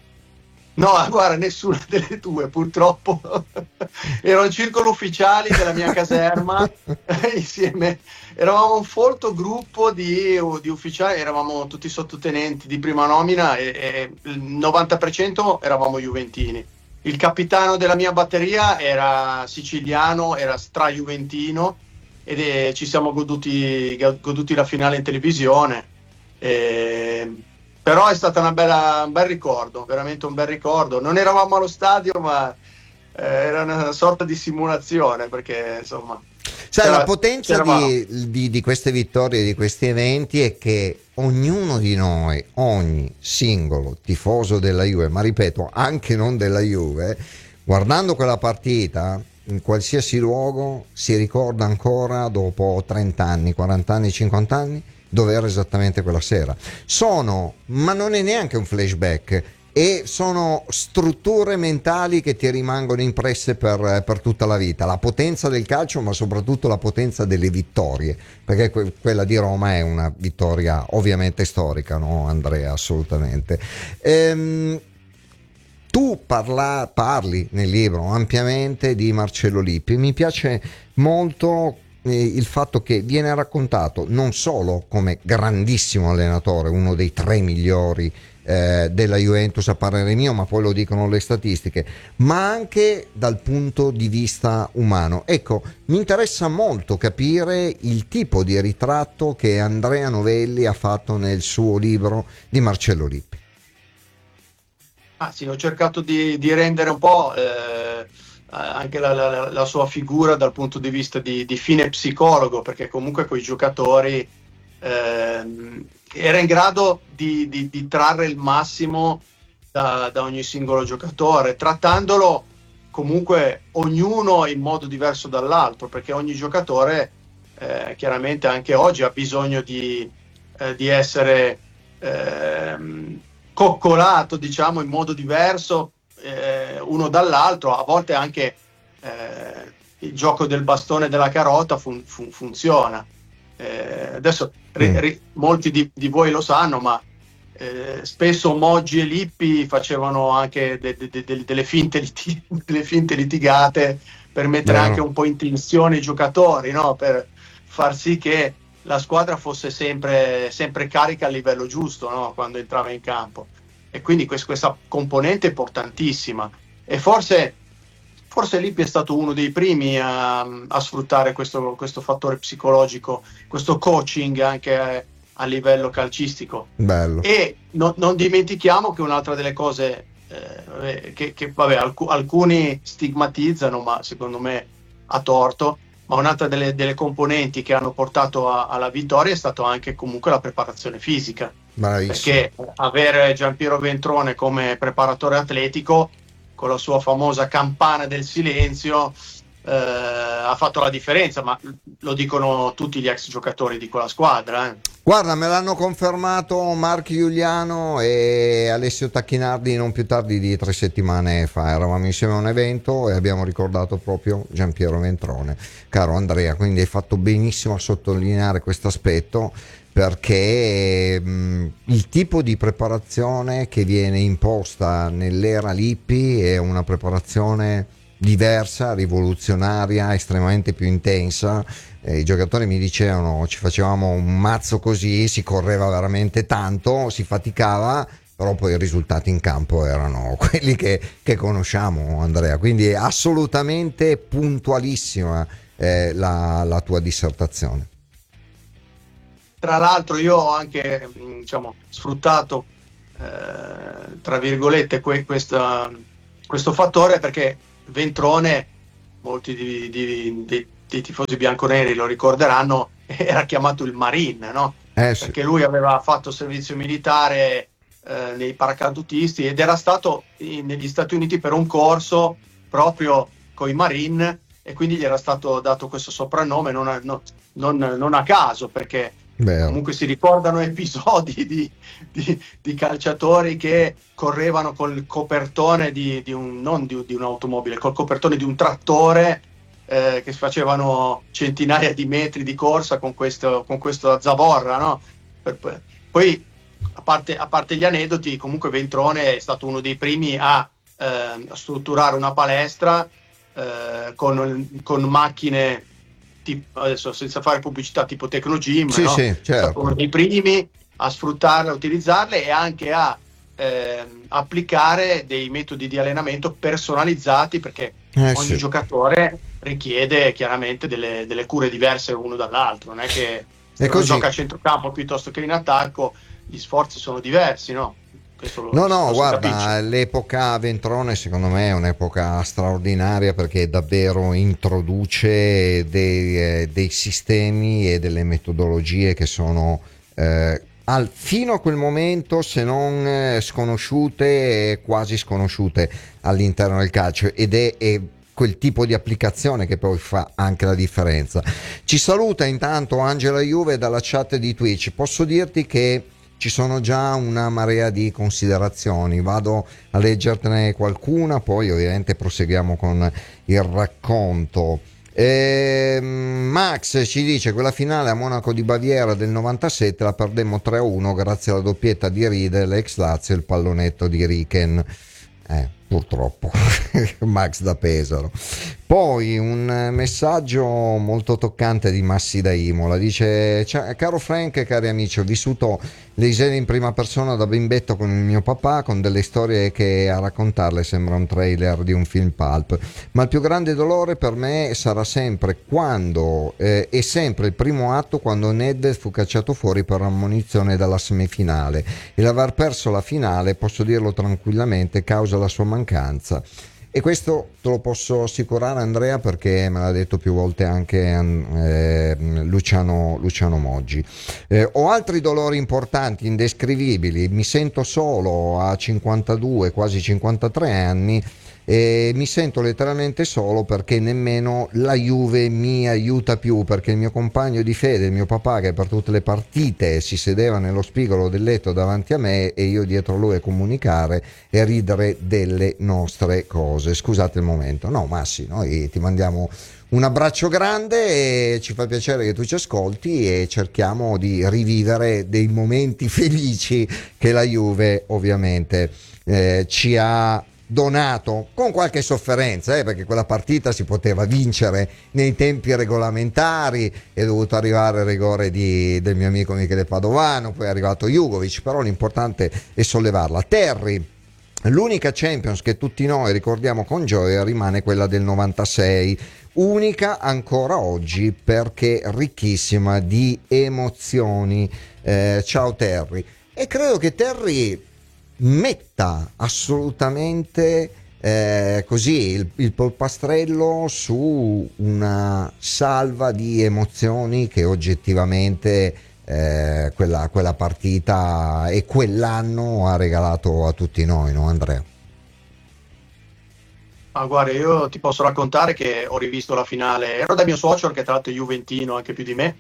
No, guarda, nessuna delle due purtroppo. Ero in circolo ufficiali della mia caserma insieme, eravamo un folto gruppo di, di ufficiali, eravamo tutti sottotenenti di prima nomina e, e il novanta per cento eravamo juventini. Il capitano della mia batteria era siciliano, era stra-juventino ed è, ci siamo goduti, goduti la finale in televisione. E, però è stata una bella, un bel ricordo, veramente un bel ricordo. Non eravamo allo stadio, ma eh, era una sorta di simulazione, perché insomma... Sai, la potenza di, di, di queste vittorie, di questi eventi, è che ognuno di noi, ogni singolo tifoso della Juve, ma ripeto, anche non della Juve, guardando quella partita, in qualsiasi luogo, si ricorda ancora dopo trenta anni, quaranta anni, cinquanta anni, dove era esattamente quella sera. Sono, ma non è neanche un flashback, e sono strutture mentali che ti rimangono impresse per, per tutta la vita. La potenza del calcio, ma soprattutto la potenza delle vittorie, perché que- quella di Roma è una vittoria ovviamente storica, no Andrea? Assolutamente. Ehm, tu parla, parli nel libro ampiamente di Marcello Lippi. Mi piace molto il fatto che viene raccontato non solo come grandissimo allenatore, uno dei tre migliori eh, della Juventus a parere mio, ma poi lo dicono le statistiche, ma anche dal punto di vista umano. Ecco, mi interessa molto capire il tipo di ritratto che Andrea Novelli ha fatto nel suo libro di Marcello Lippi. Ah sì, ho cercato di, di rendere un po' eh... anche la, la, la sua figura dal punto di vista di, di fine psicologo, perché comunque coi giocatori ehm, era in grado di, di, di trarre il massimo da, da ogni singolo giocatore, trattandolo comunque ognuno in modo diverso dall'altro, perché ogni giocatore eh, chiaramente anche oggi ha bisogno di, eh, di essere ehm, coccolato, diciamo, in modo diverso Eh, uno dall'altro. A volte anche eh, il gioco del bastone e della carota fun- fun- funziona. Eh, adesso ri- ri- molti di-, di voi lo sanno, ma eh, spesso Moggi e Lippi facevano anche de- de- de- delle, finte lit- delle finte litigate per mettere no. anche un po' in tensione i giocatori, no? Per far sì che la squadra fosse sempre, sempre carica a livello giusto, no? Quando entrava in campo. E quindi questa componente è importantissima, e forse, forse Lippi è stato uno dei primi a, a sfruttare questo, questo fattore psicologico, questo coaching anche a, a livello calcistico. Bello. E no, non dimentichiamo che un'altra delle cose eh, che, che vabbè, alc- alcuni stigmatizzano, ma secondo me a torto, ma un'altra delle, delle componenti che hanno portato a, alla vittoria è stato anche comunque la preparazione fisica. Bravissimo. Perché avere Giampiero Ventrone come preparatore atletico con la sua famosa campana del silenzio eh, ha fatto la differenza, ma lo dicono tutti gli ex giocatori di quella squadra. Eh. Guarda, me l'hanno confermato Marco Giuliano e Alessio Tacchinardi non più tardi di tre settimane fa. Eravamo insieme a un evento e abbiamo ricordato proprio Giampiero Ventrone. Caro Andrea, quindi hai fatto benissimo a sottolineare questo aspetto, perché mh, il tipo di preparazione che viene imposta nell'era Lippi è una preparazione diversa, rivoluzionaria, estremamente più intensa. Eh, i giocatori mi dicevano, ci facevamo un mazzo così, si correva veramente tanto, si faticava, però poi i risultati in campo erano quelli che, che conosciamo, Andrea. Quindi è assolutamente puntualissima eh, la, la tua dissertazione. Tra l'altro io ho anche, diciamo, sfruttato eh, tra virgolette que- questa, questo fattore, perché Ventrone, molti di, di, di, di tifosi bianconeri lo ricorderanno, era chiamato il Marine, no? Eh, sì. Perché lui aveva fatto servizio militare eh, nei paracadutisti ed era stato in, negli Stati Uniti per un corso proprio con i Marine, e quindi gli era stato dato questo soprannome non a, no, non, non a caso, perché Beh. comunque si ricordano episodi di, di, di calciatori che correvano col copertone di, di un non di, di un'automobile, col copertone di un trattore, eh, che facevano centinaia di metri di corsa con questo con questa zavorra, no? Per, per, poi a parte, a parte gli aneddoti, comunque Ventrone è stato uno dei primi a eh, strutturare una palestra eh, con, con macchine tipo, adesso senza fare pubblicità, tipo Tecnogym, sì, no? sì, È certo. stato uno dei primi a sfruttarle, a utilizzarle e anche a eh, applicare dei metodi di allenamento personalizzati, perché Eh, ogni sì. giocatore richiede chiaramente delle, delle cure diverse uno dall'altro, non è che se uno così. gioca a centrocampo piuttosto che in attacco gli sforzi sono diversi, no? Questo lo, No, no, lo si guarda, capisce. l'epoca Ventrone secondo me è un'epoca straordinaria, perché davvero introduce dei, eh, dei sistemi e delle metodologie che sono eh, al, fino a quel momento, se non eh, sconosciute, eh, quasi sconosciute all'interno del calcio, ed è, è quel tipo di applicazione che poi fa anche la differenza. Ci saluta intanto Angela Juve dalla chat di Twitch. Posso dirti che ci sono già una marea di considerazioni, vado a leggertene qualcuna, poi ovviamente proseguiamo con il racconto. E Max ci dice: quella finale a Monaco di Baviera del novantasette la perdemmo tre a uno grazie alla doppietta di Riedel, ex Lazio, e il pallonetto di Riken. Eh, purtroppo Max da Pesaro. Poi un messaggio molto toccante di Massi da Imola, dice: caro Frank e cari amici, ho vissuto le Iselle in prima persona da bimbetto con il mio papà, con delle storie che a raccontarle sembra un trailer di un film pulp, ma il più grande dolore per me sarà sempre quando eh, è sempre il primo atto, quando Nedved fu cacciato fuori per ammonizione dalla semifinale, e l'aver perso la finale, posso dirlo tranquillamente, causa la sua mancanza. E questo te lo posso assicurare, Andrea, perché me l'ha detto più volte anche eh, Luciano, Luciano Moggi. Eh, ho altri dolori importanti, indescrivibili, mi sento solo a cinquantadue, quasi cinquantatré anni, e mi sento letteralmente solo perché nemmeno la Juve mi aiuta più, perché il mio compagno di fede, il mio papà, che per tutte le partite si sedeva nello spigolo del letto davanti a me e io dietro lui a comunicare e a ridere delle nostre cose. Scusate il momento. No, Massi, noi ti mandiamo un abbraccio grande e ci fa piacere che tu ci ascolti, e cerchiamo di rivivere dei momenti felici che la Juve ovviamente eh, ci ha donato, con qualche sofferenza, eh, perché quella partita si poteva vincere nei tempi regolamentari, è dovuto arrivare il rigore di, del mio amico Michele Padovano, poi è arrivato Jugovic, però l'importante è sollevarla. Terry: l'unica Champions che tutti noi ricordiamo con gioia rimane quella del novantasei, unica ancora oggi perché ricchissima di emozioni. Eh, ciao Terry. E credo che Terry metta assolutamente eh, così il, il polpastrello su una salva di emozioni che oggettivamente eh, quella, quella partita e quell'anno ha regalato a tutti noi, no Andrea? Ah, guarda, io ti posso raccontare che ho rivisto la finale, ero da mio suocero che tra l'altro è juventino anche più di me,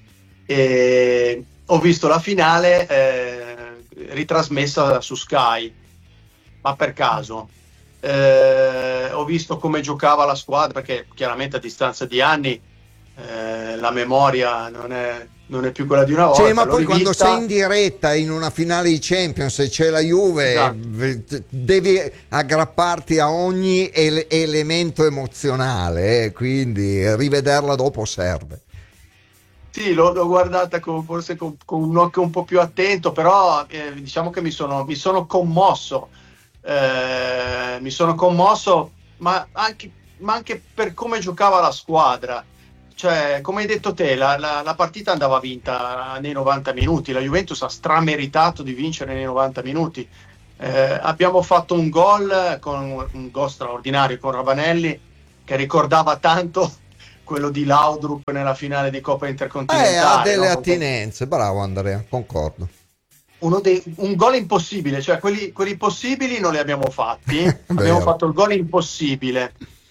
e ho visto la finale eh, ritrasmessa su Sky, ma per caso. Eh, ho visto come giocava la squadra, perché chiaramente a distanza di anni eh, la memoria non è, non è più quella di una volta. Sì, ma poi rivista... quando sei in diretta in una finale di Champions e c'è la Juve, esatto, devi aggrapparti a ogni ele- elemento emozionale, eh, quindi rivederla dopo serve. Sì, l'ho, l'ho guardata con, forse con, con un occhio un po' più attento, però eh, diciamo che mi sono, mi sono commosso. Eh, mi sono commosso, ma anche, ma anche per come giocava la squadra. Cioè, come hai detto te, la, la, la partita andava vinta nei novanta minuti. La Juventus ha strameritato di vincere nei novanta minuti. Eh, abbiamo fatto un gol, con un gol straordinario con Ravanelli, che ricordava tanto quello di Laudrup nella finale di Coppa Intercontinentale. Eh, ha delle no? attinenze, bravo Andrea, concordo. Uno dei, un gol impossibile, cioè quelli, quelli possibili non li abbiamo fatti, abbiamo fatto il gol impossibile.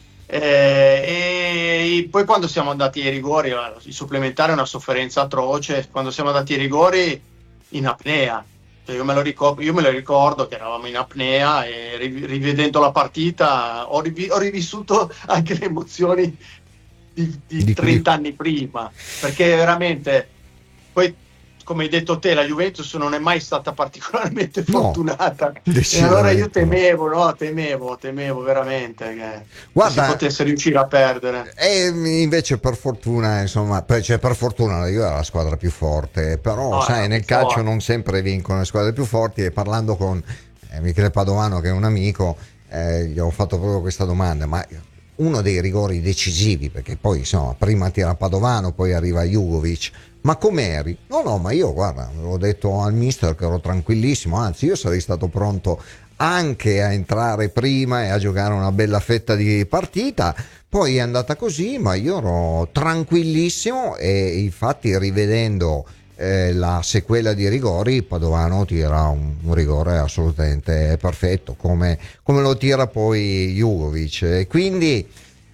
Eh, e poi quando siamo andati ai rigori, il supplementare è una sofferenza atroce. Quando siamo andati ai rigori in apnea, cioè io, me lo ricordo, io me lo ricordo che eravamo in apnea e rivedendo la partita ho, rivi, ho rivissuto anche le emozioni di, di, di trenta anni prima, perché veramente poi, come hai detto te, la Juventus non è mai stata particolarmente fortunata, no, e allora io temevo, no, temevo, temevo veramente che Guarda, si potesse riuscire a perdere. E invece per fortuna, insomma, cioè per fortuna la Juve è la squadra più forte, però no, sai, nel calcio forte. Non sempre vincono le squadre più forti, e parlando con eh, Michele Padovano, che è un amico, eh, gli ho fatto proprio questa domanda, ma uno dei rigori decisivi, perché poi insomma prima tira Padovano, poi arriva Jugovic, ma com'eri? No, no, ma io guarda, avevo detto al mister che ero tranquillissimo, anzi io sarei stato pronto anche a entrare prima e a giocare una bella fetta di partita. Poi è andata così, ma io ero tranquillissimo, e infatti rivedendo eh, la sequela di rigori, Padovano tira un, un rigore assolutamente perfetto, come, come lo tira poi Jugovic, e quindi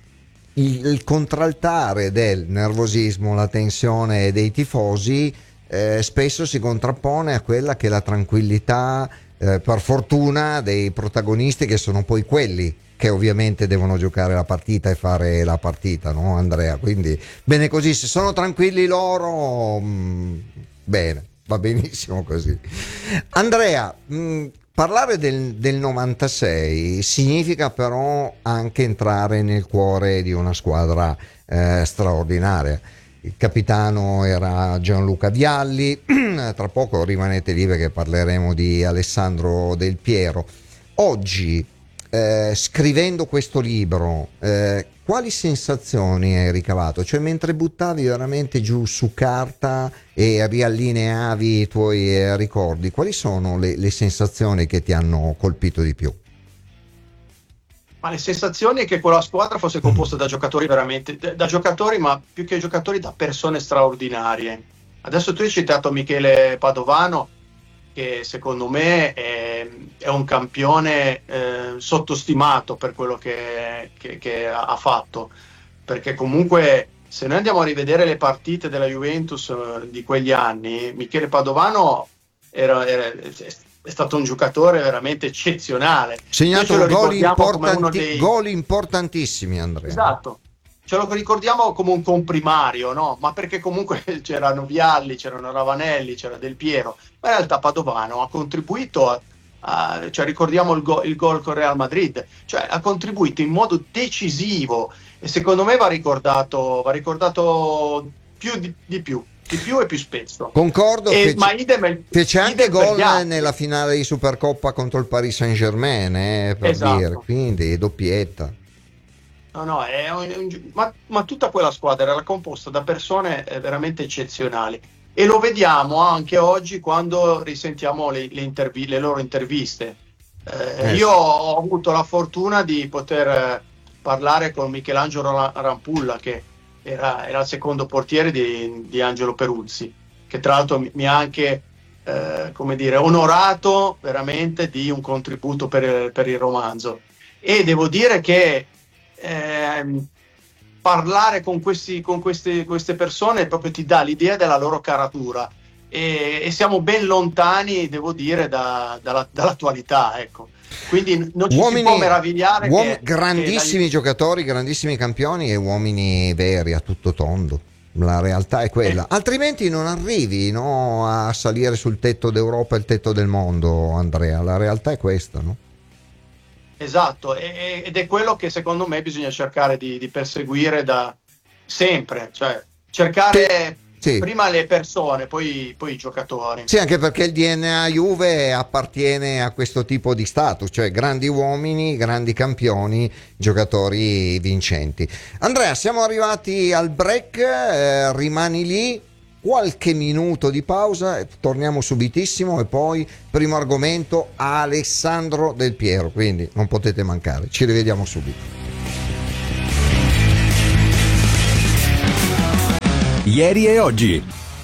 il, il contraltare del nervosismo, la tensione dei tifosi eh, spesso si contrappone a quella che è la tranquillità, eh, per fortuna, dei protagonisti, che sono poi quelli che ovviamente devono giocare la partita e fare la partita, no Andrea? Quindi bene così, se sono tranquilli loro, mh, bene, va benissimo così. Andrea, mh, parlare del, del novantasei significa però anche entrare nel cuore di una squadra eh, straordinaria. Il capitano era Gianluca Vialli, tra poco rimanete lì perché parleremo di Alessandro Del Piero. Oggi, eh, scrivendo questo libro, eh, quali sensazioni hai ricavato? Cioè, mentre buttavi veramente giù su carta e riallineavi i tuoi eh, ricordi, quali sono le, le sensazioni che ti hanno colpito di più? Ma le sensazioni è che quella squadra fosse composta da giocatori veramente, da giocatori, ma più che giocatori, da persone straordinarie. Adesso tu hai citato Michele Padovano, che secondo me è, è un campione eh, sottostimato per quello che, che, che ha fatto, perché comunque se noi andiamo a rivedere le partite della Juventus eh, di quegli anni, Michele Padovano era, era, è stato un giocatore veramente eccezionale. Segnato gol, importanti, dei... gol importantissimi, Andrea. Esatto. Ce lo ricordiamo come un comprimario, no? Ma perché comunque c'erano Vialli, c'erano Ravanelli, c'era Del Piero, ma in realtà Padovano ha contribuito a, a cioè ricordiamo il, go, il gol con Real Madrid, cioè ha contribuito in modo decisivo, e secondo me va ricordato, va ricordato più di, di più, di più e più spesso. Concordo, e, fece, ma idem, fece anche idem gol nella finale di Supercoppa contro il Paris Saint-Germain, eh, per esatto. dire, quindi doppietta. No, no, è un, un, ma, ma tutta quella squadra era composta da persone eh, veramente eccezionali, e lo vediamo anche oggi quando risentiamo le, le, intervi- le loro interviste. Eh, eh, io ho avuto la fortuna di poter eh, parlare con Michelangelo Rampulla, che era, era il secondo portiere di, di Angelo Peruzzi, che tra l'altro mi, mi ha anche eh, come dire, onorato veramente di un contributo per, per il romanzo. e devo dire che eh, parlare con, questi, con queste, queste persone proprio ti dà l'idea della loro caratura, e, e siamo ben lontani, devo dire, da, dalla, dall'attualità, ecco. Quindi non ci uomini, si può meravigliare uom- che, grandissimi che la... giocatori, grandissimi campioni e uomini veri a tutto tondo. La realtà è quella, eh. altrimenti non arrivi, no, a salire sul tetto d'Europa e il tetto del mondo, Andrea. La realtà è questa, no? Esatto, e, ed è quello che secondo me bisogna cercare di, di perseguire da sempre, cioè cercare sì. Sì. prima le persone, poi, poi i giocatori. Sì, anche perché il D N A Juve appartiene a questo tipo di status, cioè grandi uomini, grandi campioni, giocatori vincenti. Andrea, siamo arrivati al break, eh, rimani lì. Qualche minuto di pausa, torniamo subitissimo, e poi primo argomento Alessandro Del Piero, quindi non potete mancare, ci rivediamo subito. Ieri e oggi.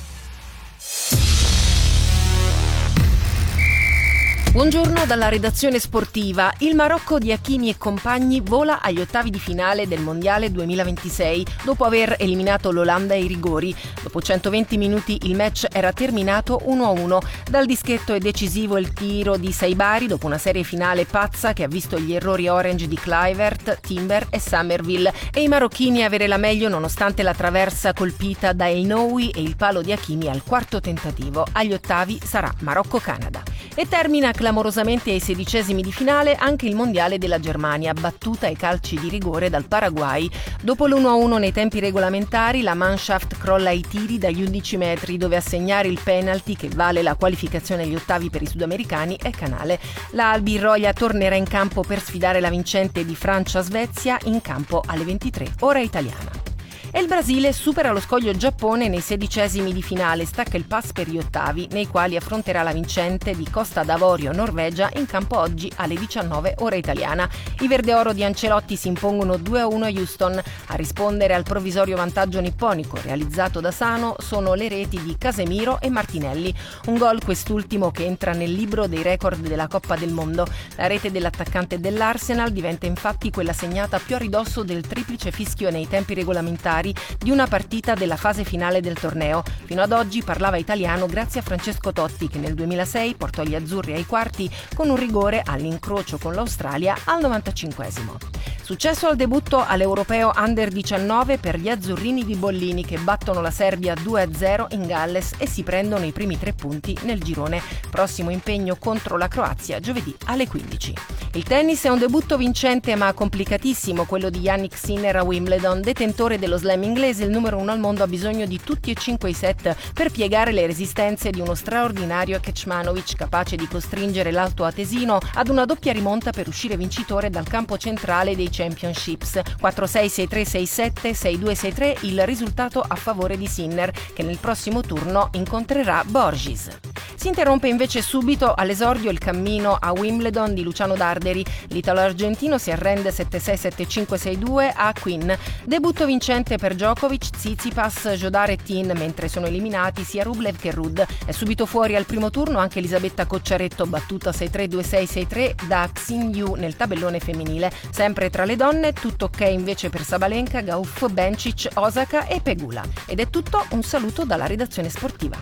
Buongiorno dalla redazione sportiva. Il Marocco di Hakimi e compagni vola agli ottavi di finale del Mondiale duemilaventisei dopo aver eliminato l'Olanda ai rigori. Dopo centoventi minuti il match era terminato uno a uno. Dal dischetto è decisivo il tiro di Saibari dopo una serie finale pazza che ha visto gli errori orange di Kluivert, Timber e Summerville, e i marocchini avere la meglio nonostante la traversa colpita da El Noui e il palo di Hakimi al quarto tentativo. Agli ottavi sarà Marocco-Canada. E termina clamorosamente ai sedicesimi di finale anche il mondiale della Germania, battuta ai calci di rigore dal Paraguay. Dopo l'uno a uno nei tempi regolamentari, la Mannschaft crolla ai tiri dagli undici metri, dove a segnare il penalty che vale la qualificazione agli ottavi per i sudamericani è Canale. La Albirroja tornerà in campo per sfidare la vincente di Francia-Svezia in campo alle ventitré, ora italiana. E il Brasile supera lo scoglio Giappone nei sedicesimi di finale, stacca il pass per gli ottavi, nei quali affronterà la vincente di Costa d'Avorio Norvegia in campo oggi alle diciannove ora italiana. I verdeoro di Ancelotti si impongono due a uno a Houston. A rispondere al provvisorio vantaggio nipponico realizzato da Sano sono le reti di Casemiro e Martinelli. Un gol quest'ultimo che entra nel libro dei record della Coppa del Mondo. La rete dell'attaccante dell'Arsenal diventa infatti quella segnata più a ridosso del triplice fischio nei tempi regolamentari di una partita della fase finale del torneo. Fino ad oggi parlava italiano grazie a Francesco Totti, che nel duemilasei portò gli azzurri ai quarti con un rigore all'incrocio con l'Australia al novantacinquesimo. Successo al debutto all'Europeo Under diciannove per gli azzurrini di Bollini, che battono la Serbia due a zero in Galles e si prendono i primi tre punti nel girone. Prossimo impegno contro la Croazia giovedì alle quindici. Il tennis è un debutto vincente ma complicatissimo quello di Jannik Sinner a Wimbledon. Detentore dello slam inglese, il numero uno al mondo ha bisogno di tutti e cinque i set per piegare le resistenze di uno straordinario Kecmanovic, capace di costringere l'alto atesino ad una doppia rimonta per uscire vincitore dal campo centrale dei Championships. quattro sei, sei tre, sei sette, sei due, sei tre il risultato a favore di Sinner, che nel prossimo turno incontrerà Borges. Si interrompe invece subito all'esordio il cammino a Wimbledon di Luciano Darderi. L'italo-argentino si arrende sette sei, sette cinque, sei due a Quinn. Debutto vincente per Djokovic, Tsitsipas, Jodar e Tin, mentre sono eliminati sia Rublev che Rudd. È subito fuori al primo turno anche Elisabetta Cocciaretto, battuta sei tre, due sei, sei tre da Xin Yu nel tabellone femminile. Sempre tra le donne, tutto ok invece per Sabalenka, Gauff, Bencic, Osaka e Pegula. Ed è tutto, un saluto dalla redazione sportiva.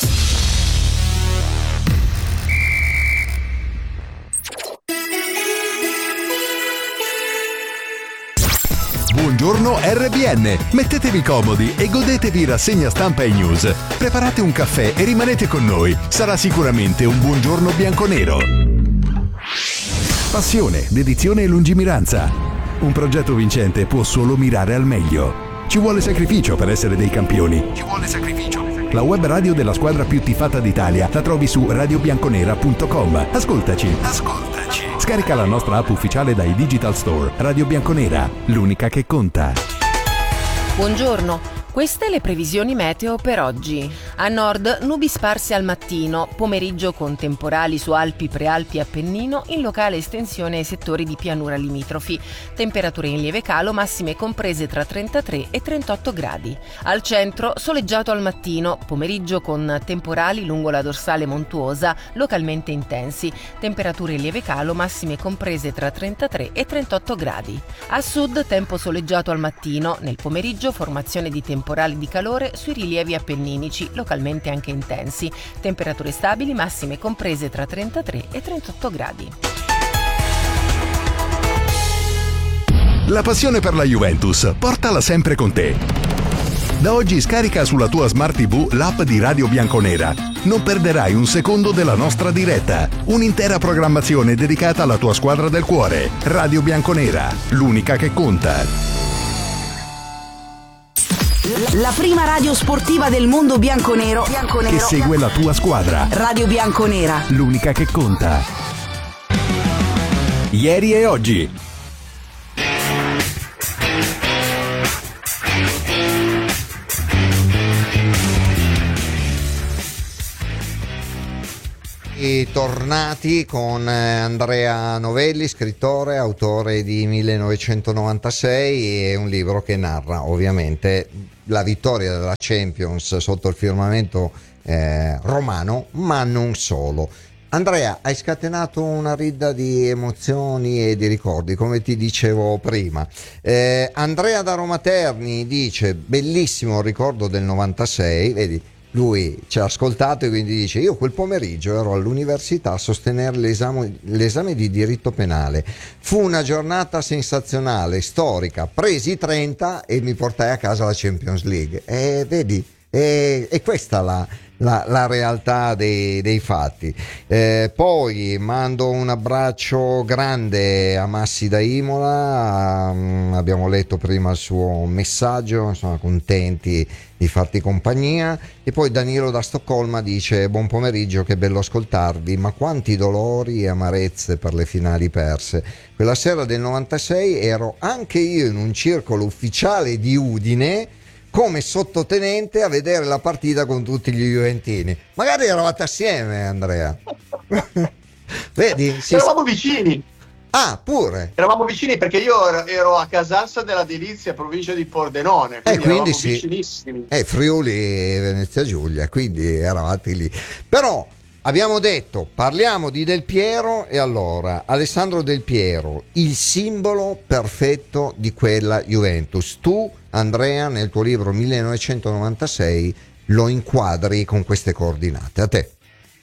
Buongiorno R B N, mettetevi comodi e godetevi rassegna stampa e news. Preparate un caffè e rimanete con noi, sarà sicuramente un buongiorno bianconero. Passione, dedizione e lungimiranza. Un progetto vincente può solo mirare al meglio. Ci vuole sacrificio per essere dei campioni. Ci vuole sacrificio. La web radio della squadra più tifata d'Italia la trovi su radio bianconera punto com. Ascoltaci. Ascoltaci. Scarica la nostra app ufficiale dai Digital Store. Radio Bianconera, l'unica che conta. Buongiorno. Queste le previsioni meteo per oggi. A nord nubi sparse al mattino, pomeriggio con temporali su Alpi, Prealpi e Appennino, in locale estensione ai settori di pianura limitrofi. Temperature in lieve calo, massime comprese tra trentatré e trentotto gradi. Al centro soleggiato al mattino, pomeriggio con temporali lungo la dorsale montuosa, localmente intensi. Temperature in lieve calo, massime comprese tra trentatré e trentotto gradi. A sud tempo soleggiato al mattino, nel pomeriggio formazione di temporali temporali di calore sui rilievi appenninici, localmente anche intensi. Temperature stabili, massime comprese tra trentatré e trentotto gradi. La passione per la Juventus, portala sempre con te. Da oggi scarica sulla tua Smart tivù l'app di Radio Bianconera. Non perderai un secondo della nostra diretta. Un'intera programmazione dedicata alla tua squadra del cuore. Radio Bianconera, l'unica che conta. La prima radio sportiva del mondo bianconero, bianconero che segue la tua squadra. Radio Bianconera, l'unica che conta. Ieri e oggi. E tornati con Andrea Novelli, scrittore, autore di millenovecentonovantasei, e un libro che narra ovviamente la vittoria della Champions sotto il firmamento eh, romano, ma non solo. Andrea, hai scatenato una ridda di emozioni e di ricordi, come ti dicevo prima. eh, Andrea da Roma Terni dice: bellissimo il ricordo del novantasei. Vedi, lui ci ha ascoltato e quindi dice: io quel pomeriggio ero all'università a sostenere l'esame, l'esame di diritto penale. Fu una giornata sensazionale, storica. Presi trenta e mi portai a casa la Champions League. E vedi, e, e questa la, la, la realtà dei, dei fatti. Eh, poi mando un abbraccio grande a Massi da Imola. Um, abbiamo letto prima il suo messaggio, sono contenti di farti compagnia. E poi Danilo da Stoccolma dice: buon pomeriggio, che bello ascoltarvi, ma quanti dolori e amarezze per le finali perse. Quella sera del novantasei ero anche io in un circolo ufficiale di Udine come sottotenente a vedere la partita con tutti gli juventini. Magari eravate assieme, Andrea. Vedi? Si... eravamo vicini. Ah, pure. Eravamo vicini perché io ero, ero a Casalsa della Delizia, provincia di Pordenone, quindi, eh, quindi eravamo sì. vicinissimi. Eh, Friuli e Venezia Giulia, quindi eravate lì. Però abbiamo detto, parliamo di Del Piero, e allora Alessandro Del Piero, il simbolo perfetto di quella Juventus. Tu, Andrea, nel tuo libro millenovecentonovantasei lo inquadri con queste coordinate. A te.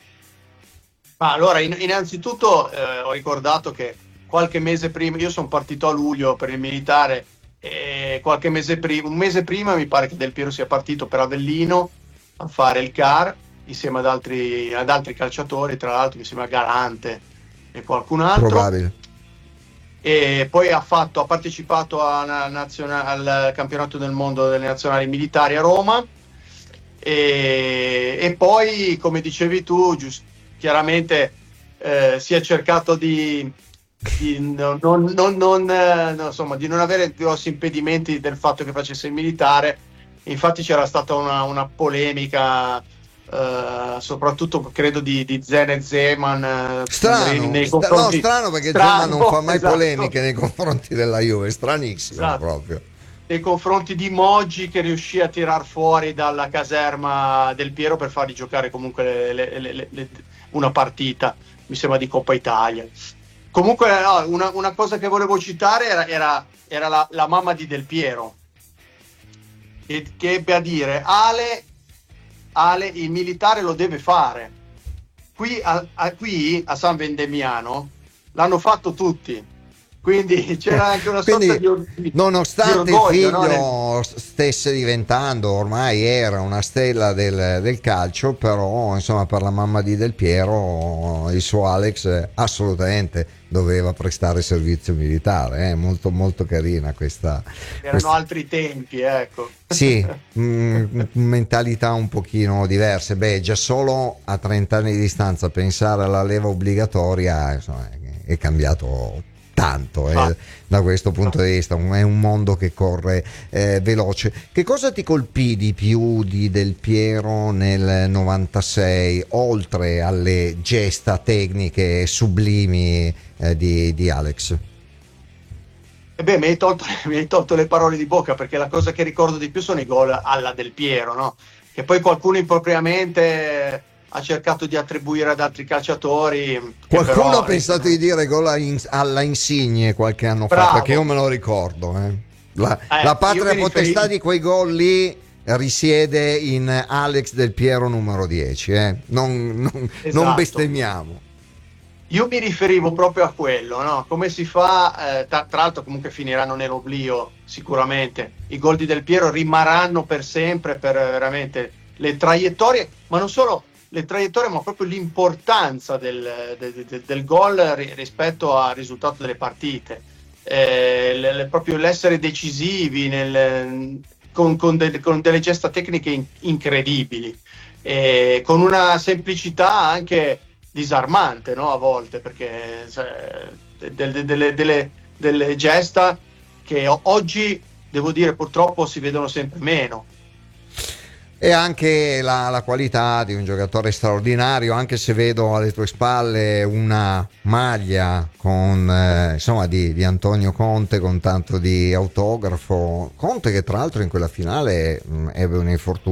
Ma allora, in, innanzitutto eh, ho ricordato che qualche mese prima, io sono partito a luglio per il militare, e qualche mese prima, un mese prima mi pare che Del Piero sia partito per Avellino a fare il C A R insieme ad altri, ad altri calciatori, tra l'altro insieme a Galante e qualcun altro. Probabile. E poi ha, fatto, ha partecipato a naziona, al campionato del mondo delle nazionali militari a Roma, e, e poi, come dicevi tu, giust, chiaramente eh, si è cercato di, di, non, non, non, eh, no, insomma, di non avere grossi impedimenti del fatto che facesse il militare. Infatti c'era stata una, una polemica, Uh, soprattutto credo di, di Zen e Zeman, uh, strano, nei, nei sta, no, strano perché strano, Zeman non fa mai esatto. polemiche nei confronti della Juve, stranissimo, esatto. Proprio nei confronti di Moggi, che riuscì a tirar fuori dalla caserma Del Piero per fargli giocare comunque le, le, le, le, una partita, mi sembra di Coppa Italia. Comunque no, una, una cosa che volevo citare era, era, era la, la mamma di Del Piero, che, che ebbe a dire: Ale Ale, il militare lo deve fare. Qui a, a, qui a San Vendemiano l'hanno fatto tutti, quindi c'era anche una sorta quindi, di, nonostante di orgoglio, il figlio no? stesse diventando, ormai era una stella del, del calcio, però insomma per la mamma di Del Piero il suo Alex assolutamente doveva prestare servizio militare. eh? molto molto carina questa, erano questa... altri tempi, ecco. Sì, mh, mentalità un pochino diverse. Beh, già solo a trenta anni di distanza pensare alla leva obbligatoria, insomma, è cambiato tanto eh, da questo punto di vista, è un mondo che corre eh, veloce. Che cosa ti colpì di più di Del Piero nel novantasei, oltre alle gesta tecniche sublimi eh, di, di Alex? E beh, mi hai, tolto, mi hai tolto le parole di bocca, perché la cosa che ricordo di più sono i gol alla Del Piero, no? Che poi qualcuno impropriamente ha cercato di attribuire ad altri calciatori. Qualcuno però, ha pensato di dire gol alla Insigne qualche anno Bravo. fa, perché io me lo ricordo. Eh. La, eh, la patria potestà riferivo... di quei gol lì risiede in Alex Del Piero numero dieci. Eh. Non, non, esatto. non bestemmiamo. Io mi riferivo proprio a quello, no? Come si fa, eh, tra, tra l'altro comunque finiranno nell'oblio sicuramente, i gol di Del Piero rimarranno per sempre, per veramente le traiettorie, ma non solo le traiettorie, ma proprio l'importanza del, del, del, del gol rispetto al risultato delle partite, eh, le, le, proprio l'essere decisivi nel, con, con, de, con delle gesta tecniche in, incredibili, eh, con una semplicità anche disarmante, no? A volte, perché cioè, delle, delle, delle, delle gesta che oggi, devo dire, purtroppo si vedono sempre meno. E anche la, la qualità di un giocatore straordinario, anche se vedo alle tue spalle una maglia con eh, insomma di, di Antonio Conte con tanto di autografo. Conte che tra l'altro in quella finale mh, ebbe un infortunio